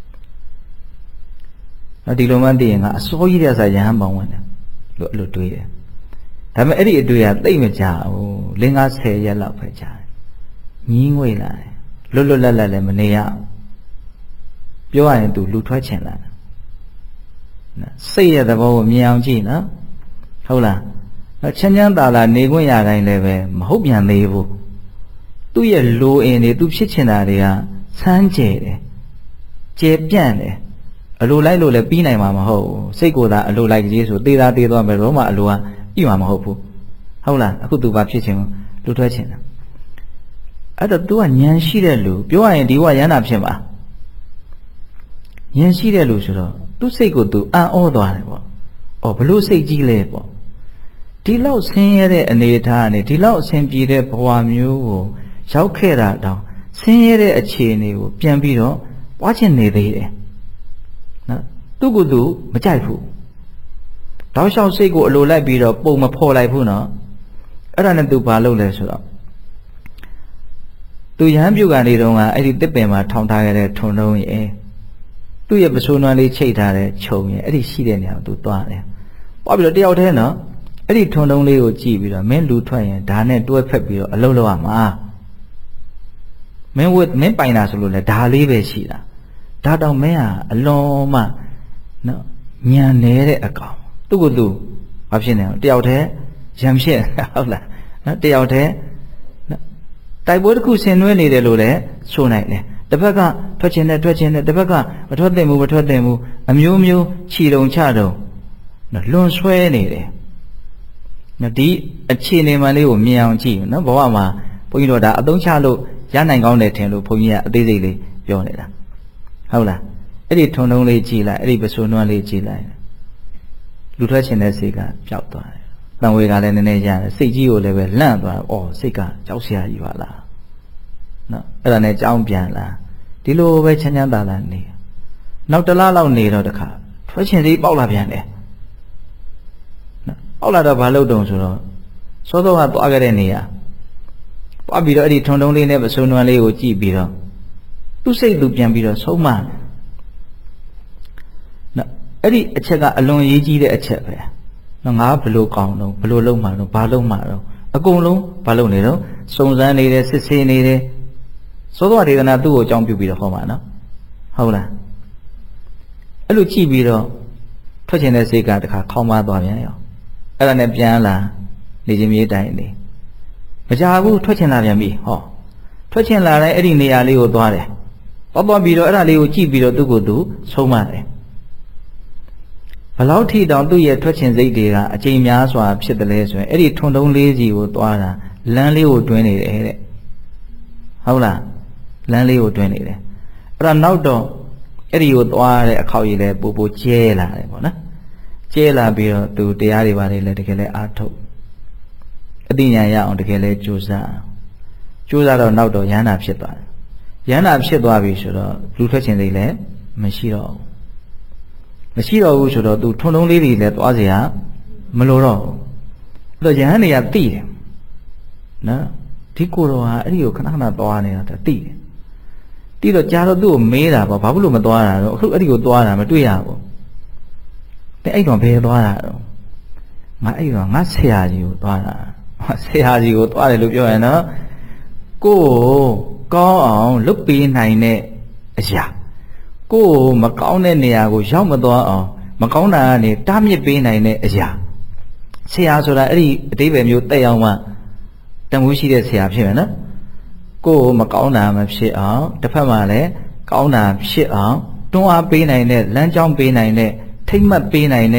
ဒီလိုမှသိရင်ကအစိုးရတဲ့ဆာရဟန်းပေါင်းဝင်တယ်လို့အဲ့လိုတွေးတယ်ဒါပေမဲ့အဲ့ဒီအတွေ့အသိမကြဘူးလင်းကားဆယ်ရက်လောက်ပဲကြာတယ်ညီးငွေလာတယ်လွတ်လွတ်လပ်လပ်လည်းမနေရအောင်ပြောရရင်သူလူထွက်ချင်လာတယ်နော်စိတ်ရဲ့သဘောကိုမြင်အောင်ကြည့်နော်ဟုတ်လားနော်ချမ်းချမ်းသာသာနေခွင့်ရတိုင်းလည်းပဲမဟုတ်ပြန်သေးဘူးသူ့ရဲ့လိုအင်တွေသူဖြစ်ချင်တာတွေကစမ်းကြဲတယ်ကျဲပြန့်တယ်အလိုလိုက်လို့လည်းပြီးနိုင်မှာမဟုတ်ဘူးစိတ်ကိုယ်သာအလိုလိုက်ကြီးဆိုတေးသားတေးသွားမယ်တော့မှအလိုကပြီးမှာမဟုတ်ဘူးဟုတ်လားအခုသူဘာဖြစ်ချင်လူထွက်ချင်တာအဲ့တော့ तू ကဉာဏ်ရှိတဲ့လူပြောရရင်ဒီဘဝရဟန္တာဖြစ်မှာဉာဏ်ရှိတဲ့လူဆိုတော့သူ့စိတ်ကို तू အံ့ဩသွားတယ်ပေါ့အော်ဘလို့စိတ်ကြီးလဲပေါ့ဒီလောက်ဆင်းရဲတဲ့အနေအထားနဲ့ဒီလောက်အဆင်ပြေတဲ့ဘဝမျိုးကိုရောက်ခဲ့တာတောင်ဆင်းရဲတဲ့အခြေအနေကိုပြန်ပြီးတော့ပွားချင်နေသေးတယ်နော်သူ့ကိုယ်သူမကြိုက်ဘူးတောက်လျှောက်စိတ်ကိုအလိုလိုက်ပြီးတော့ပုံမဖော်လိုက်ဘူးနော်အဲ့ဒါနဲ့ तू ဘာလုပ်လဲဆိုတော့ तू ရဟန်းပြုတ်ကနေတော့ကအဲ့ဒီတစ်ပင်မှာထောင်ထားခဲ့တဲ့ထုံတုံးရဲ့သူ့ရဲ့ပစိုးနွမ်းလေးချိတ်ထားတဲ့ခြုံရဲ့အဲ့ဒီရှိတဲ့နေရာကို तू သွားတယ်ပွားပြီးတော့တယောက်တည်းနော်အဲ့ဒီထုံတုံးလေးကိုကြည့်ပြီးတော့မင်းလူထွက်ရင်ဒါနဲ့တွဲဖက်ပြီးတော့အလုပ်လုပ်ရမှာမင်းဝတ်မင်းပိုင်တာဆိုလို့လေဒါလေးပဲရှိတာဒါတောင်မင်းဟာအလွန်မှနော်ညံနေတဲ့အကောင်သူ့ကိုသူဘာဖြစ်နေအောင်တယောက်တည်းရံဖြစ်ဟုတ်လားနော်တယောက်တည်းနော်တိုက်ပွဲတစ်ခုဆင်နွှဲနေတယ်လို့လည်းဆိုနိုင်တယ်တစ်ဖက်ကထွက်ချင်တယ်ထွက်ချင်တယ်တစ်ဖက်ကမထွက်သင့်ဘူးမထွက်သင့်ဘူးအမျိုးမျိုးခြီတုံချတုံနော်လွန်ဆွဲနေတယ်နော်ဒီအခြေအနေမှန်လေးကိုမြင်အောင်ကြည့်နော်ဘဝမှာဘုန်းကြီးတို့ဒါအသုံးချလို့ရနိုင်ကောင်းတယ်ထင်လို့ဘုန်းကြီးကအသေးစိတ်လေးပြောနေတာဟုတ်လားအဲ့ဒီထုံထုံလေးကြည့်လိုက်အဲ့ဒီပစိုးနွမ်းလေးကြည့်လိုက်လူထွက်ချင်တဲ့စိတ်ကပျောက်သွားတယ်တန်ဝေကလည်းနည်းနည်းရတယ်စိတ်ကြီးကိုလည်းပဲလန့်သွားတယ်အော်စိတ်ကကြောက်စရာကြီးပါလားနော်အဲ့ဒါနဲ့ကြောင်းပြန်လာဒီလိုပဲချမ်းချမ်းသာသာနေနောက်တစ်လားလောက်နေတော့တခါထွက်ချင်စိတ်ပေါက်လာပြန်တယ်နော်ပေါက်လာတော့ဘာလုပ်တုံဆိုတော့စောစောကသွားခဲ့တဲ့နေရာပွားပြီးတော့အဲ့ဒီထုံထုံလေးနဲ့ပစိုးနွမ်းလေးကိုကြည့်ပြီးတော့သူ့စိတ်သူပြန်ပြီးတော့ဆုံးမနော်အဲ့ဒီအချက်ကအလွန်ရေးကြီးတဲ့အချက်ပဲနော်ငါဘလို့ကောင်းတော့ဘလို့လုံးမှတော့ဘာလုံးမှတော့အကုန်လုံးဘာလုံးနေတော့စုံစမ်းနေတယ်စစ်ဆေးနေတယ်သောသောဒေသနာသူ့ကိုအကြောင်းပြုပြီးတော့ဟောမှာနော်ဟုတ်လားအဲ့လိုကြည့်ပြီးတော့ထွက်ချင်တဲ့စိတ်ကတခါခေါင်းမသွားပြန်ရောအဲ့ဒါနဲ့ပြန်လာနေချင်းမြေးတိုင်းနေမကြဘူးထွက်ချင်လာပြန်ပြီဟောထွက်ချင်လာတဲ့အဲ့ဒီနေရာလေးကိုသွားတယ်သွားသွားပြီးတော့အဲ့ဒါလေးကိုကြည့်ပြီးတော့သူ့ကိုယ်သူဆုံးမတယ်ဘလောက်ထိတောင်သူ့ရဲ့ထွက်ချင်စိတ်တွေကအချိန်များစွာဖြစ်တယ်လဲဆိုရင်အဲ့ဒီထုံထုံလေးစီကိုသွားတာလမ်းလေးကိုတွင်းနေတယ်တဲ့ဟုတ်လားလမ်းလေးကိုတွင်းနေတယ်အဲ့ဒါနောက်တော့အဲ့ဒီကိုသွားတဲ့အခေါက်ကြီးလဲပူပူကျဲလာတယ်ပေါ့နော်ကျဲလာပြီးတော့သူတရားတွေပါတယ်လဲတကယ်လဲအားထုတ်အသိဉာဏ်ရအောင်တကယ်လဲကြိုးစားကြိုးစားတော့နောက်တော့ရဟန္တာဖြစ်သွားတယ်ရဟန္တာဖြစ်သွားပြီဆိုတော့လူထွက်ချင်စိတ်လည်းမရှိတော့ဘူးမရှိတော့ဘူးဆိုတော့သူထုံထုံလေးတွေလည်းသွားเสียမလိုတော့ဘူးအဲ့တော့ယဟန်တွေကသိတယ်နော်ဒီကိုယ်တော်ဟာအဲ့ဒီကိုခဏခဏသွားနေတာသိတယ်သိတော့ကြာတော့သူ့ကိုမေးတာပေါ့ဘာဖြစ်လို့မသွားတာတော့အခုအဲ့ဒီကိုသွားတာမတွေ့ရဘူးတဲ့အဲ့တော့ဘယ်သွားတာတော့ငါအဲ့တော့ငါဆရာကြီးကိုသွားတာဆရာကြီးကိုသွားတယ်လို့ပြောရင်နော်ကိုယ်ကောင်းအောင်လုပ်ပေးနိုင်တဲ့အရာကိုယ်မကောင်းတဲ့နေရာကိုရောက်မသွားအောင်မကောင်းတာကနေတားမြစ်ပေးနိုင်တဲ့အရာဆရာဆိုတာအဲ့ဒီအတိပ္ပယ်မျိုးတက်အောင်မှတန်ဖိုးရှိတဲ့ဆရာဖြစ်မယ်နော်ကိုယ်မကောင်းတာမဖြစ်အောင်တစ်ဖက်မှာလည်းကောင်းတာဖြစ်အောင်တွန်းအားပေးနိုင်တဲ့လမ်းကြောင်းပေးနိုင်တဲ့ထိမ့်မှတ်ပေးနိုင်တဲ့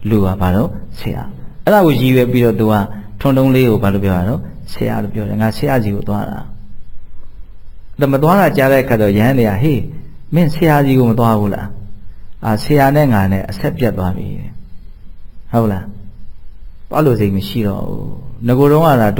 လူကဘာလို့ဆရာအဲ့ဒါကိုရည်ရွယ်ပြီးတော့သူကထွန်းတုံးလေးကိုဘာလို့ပြောတာတော့ဆရာလို့ပြောတယ်ငါဆရာကြီးကိုသွားတာဒါမသွားတာကြားတဲ့အခါတော့ရဟန်းတွေကဟေးမင်းဆရာကြီးကိုမသွားဘူးလားအာဆရာနဲ့ငါနဲ့အဆက်ပြတ်သွားပြီဟုတ်လားသွားလို့စိတ်မရှိတော့ဘူးငကိုယ်တော့က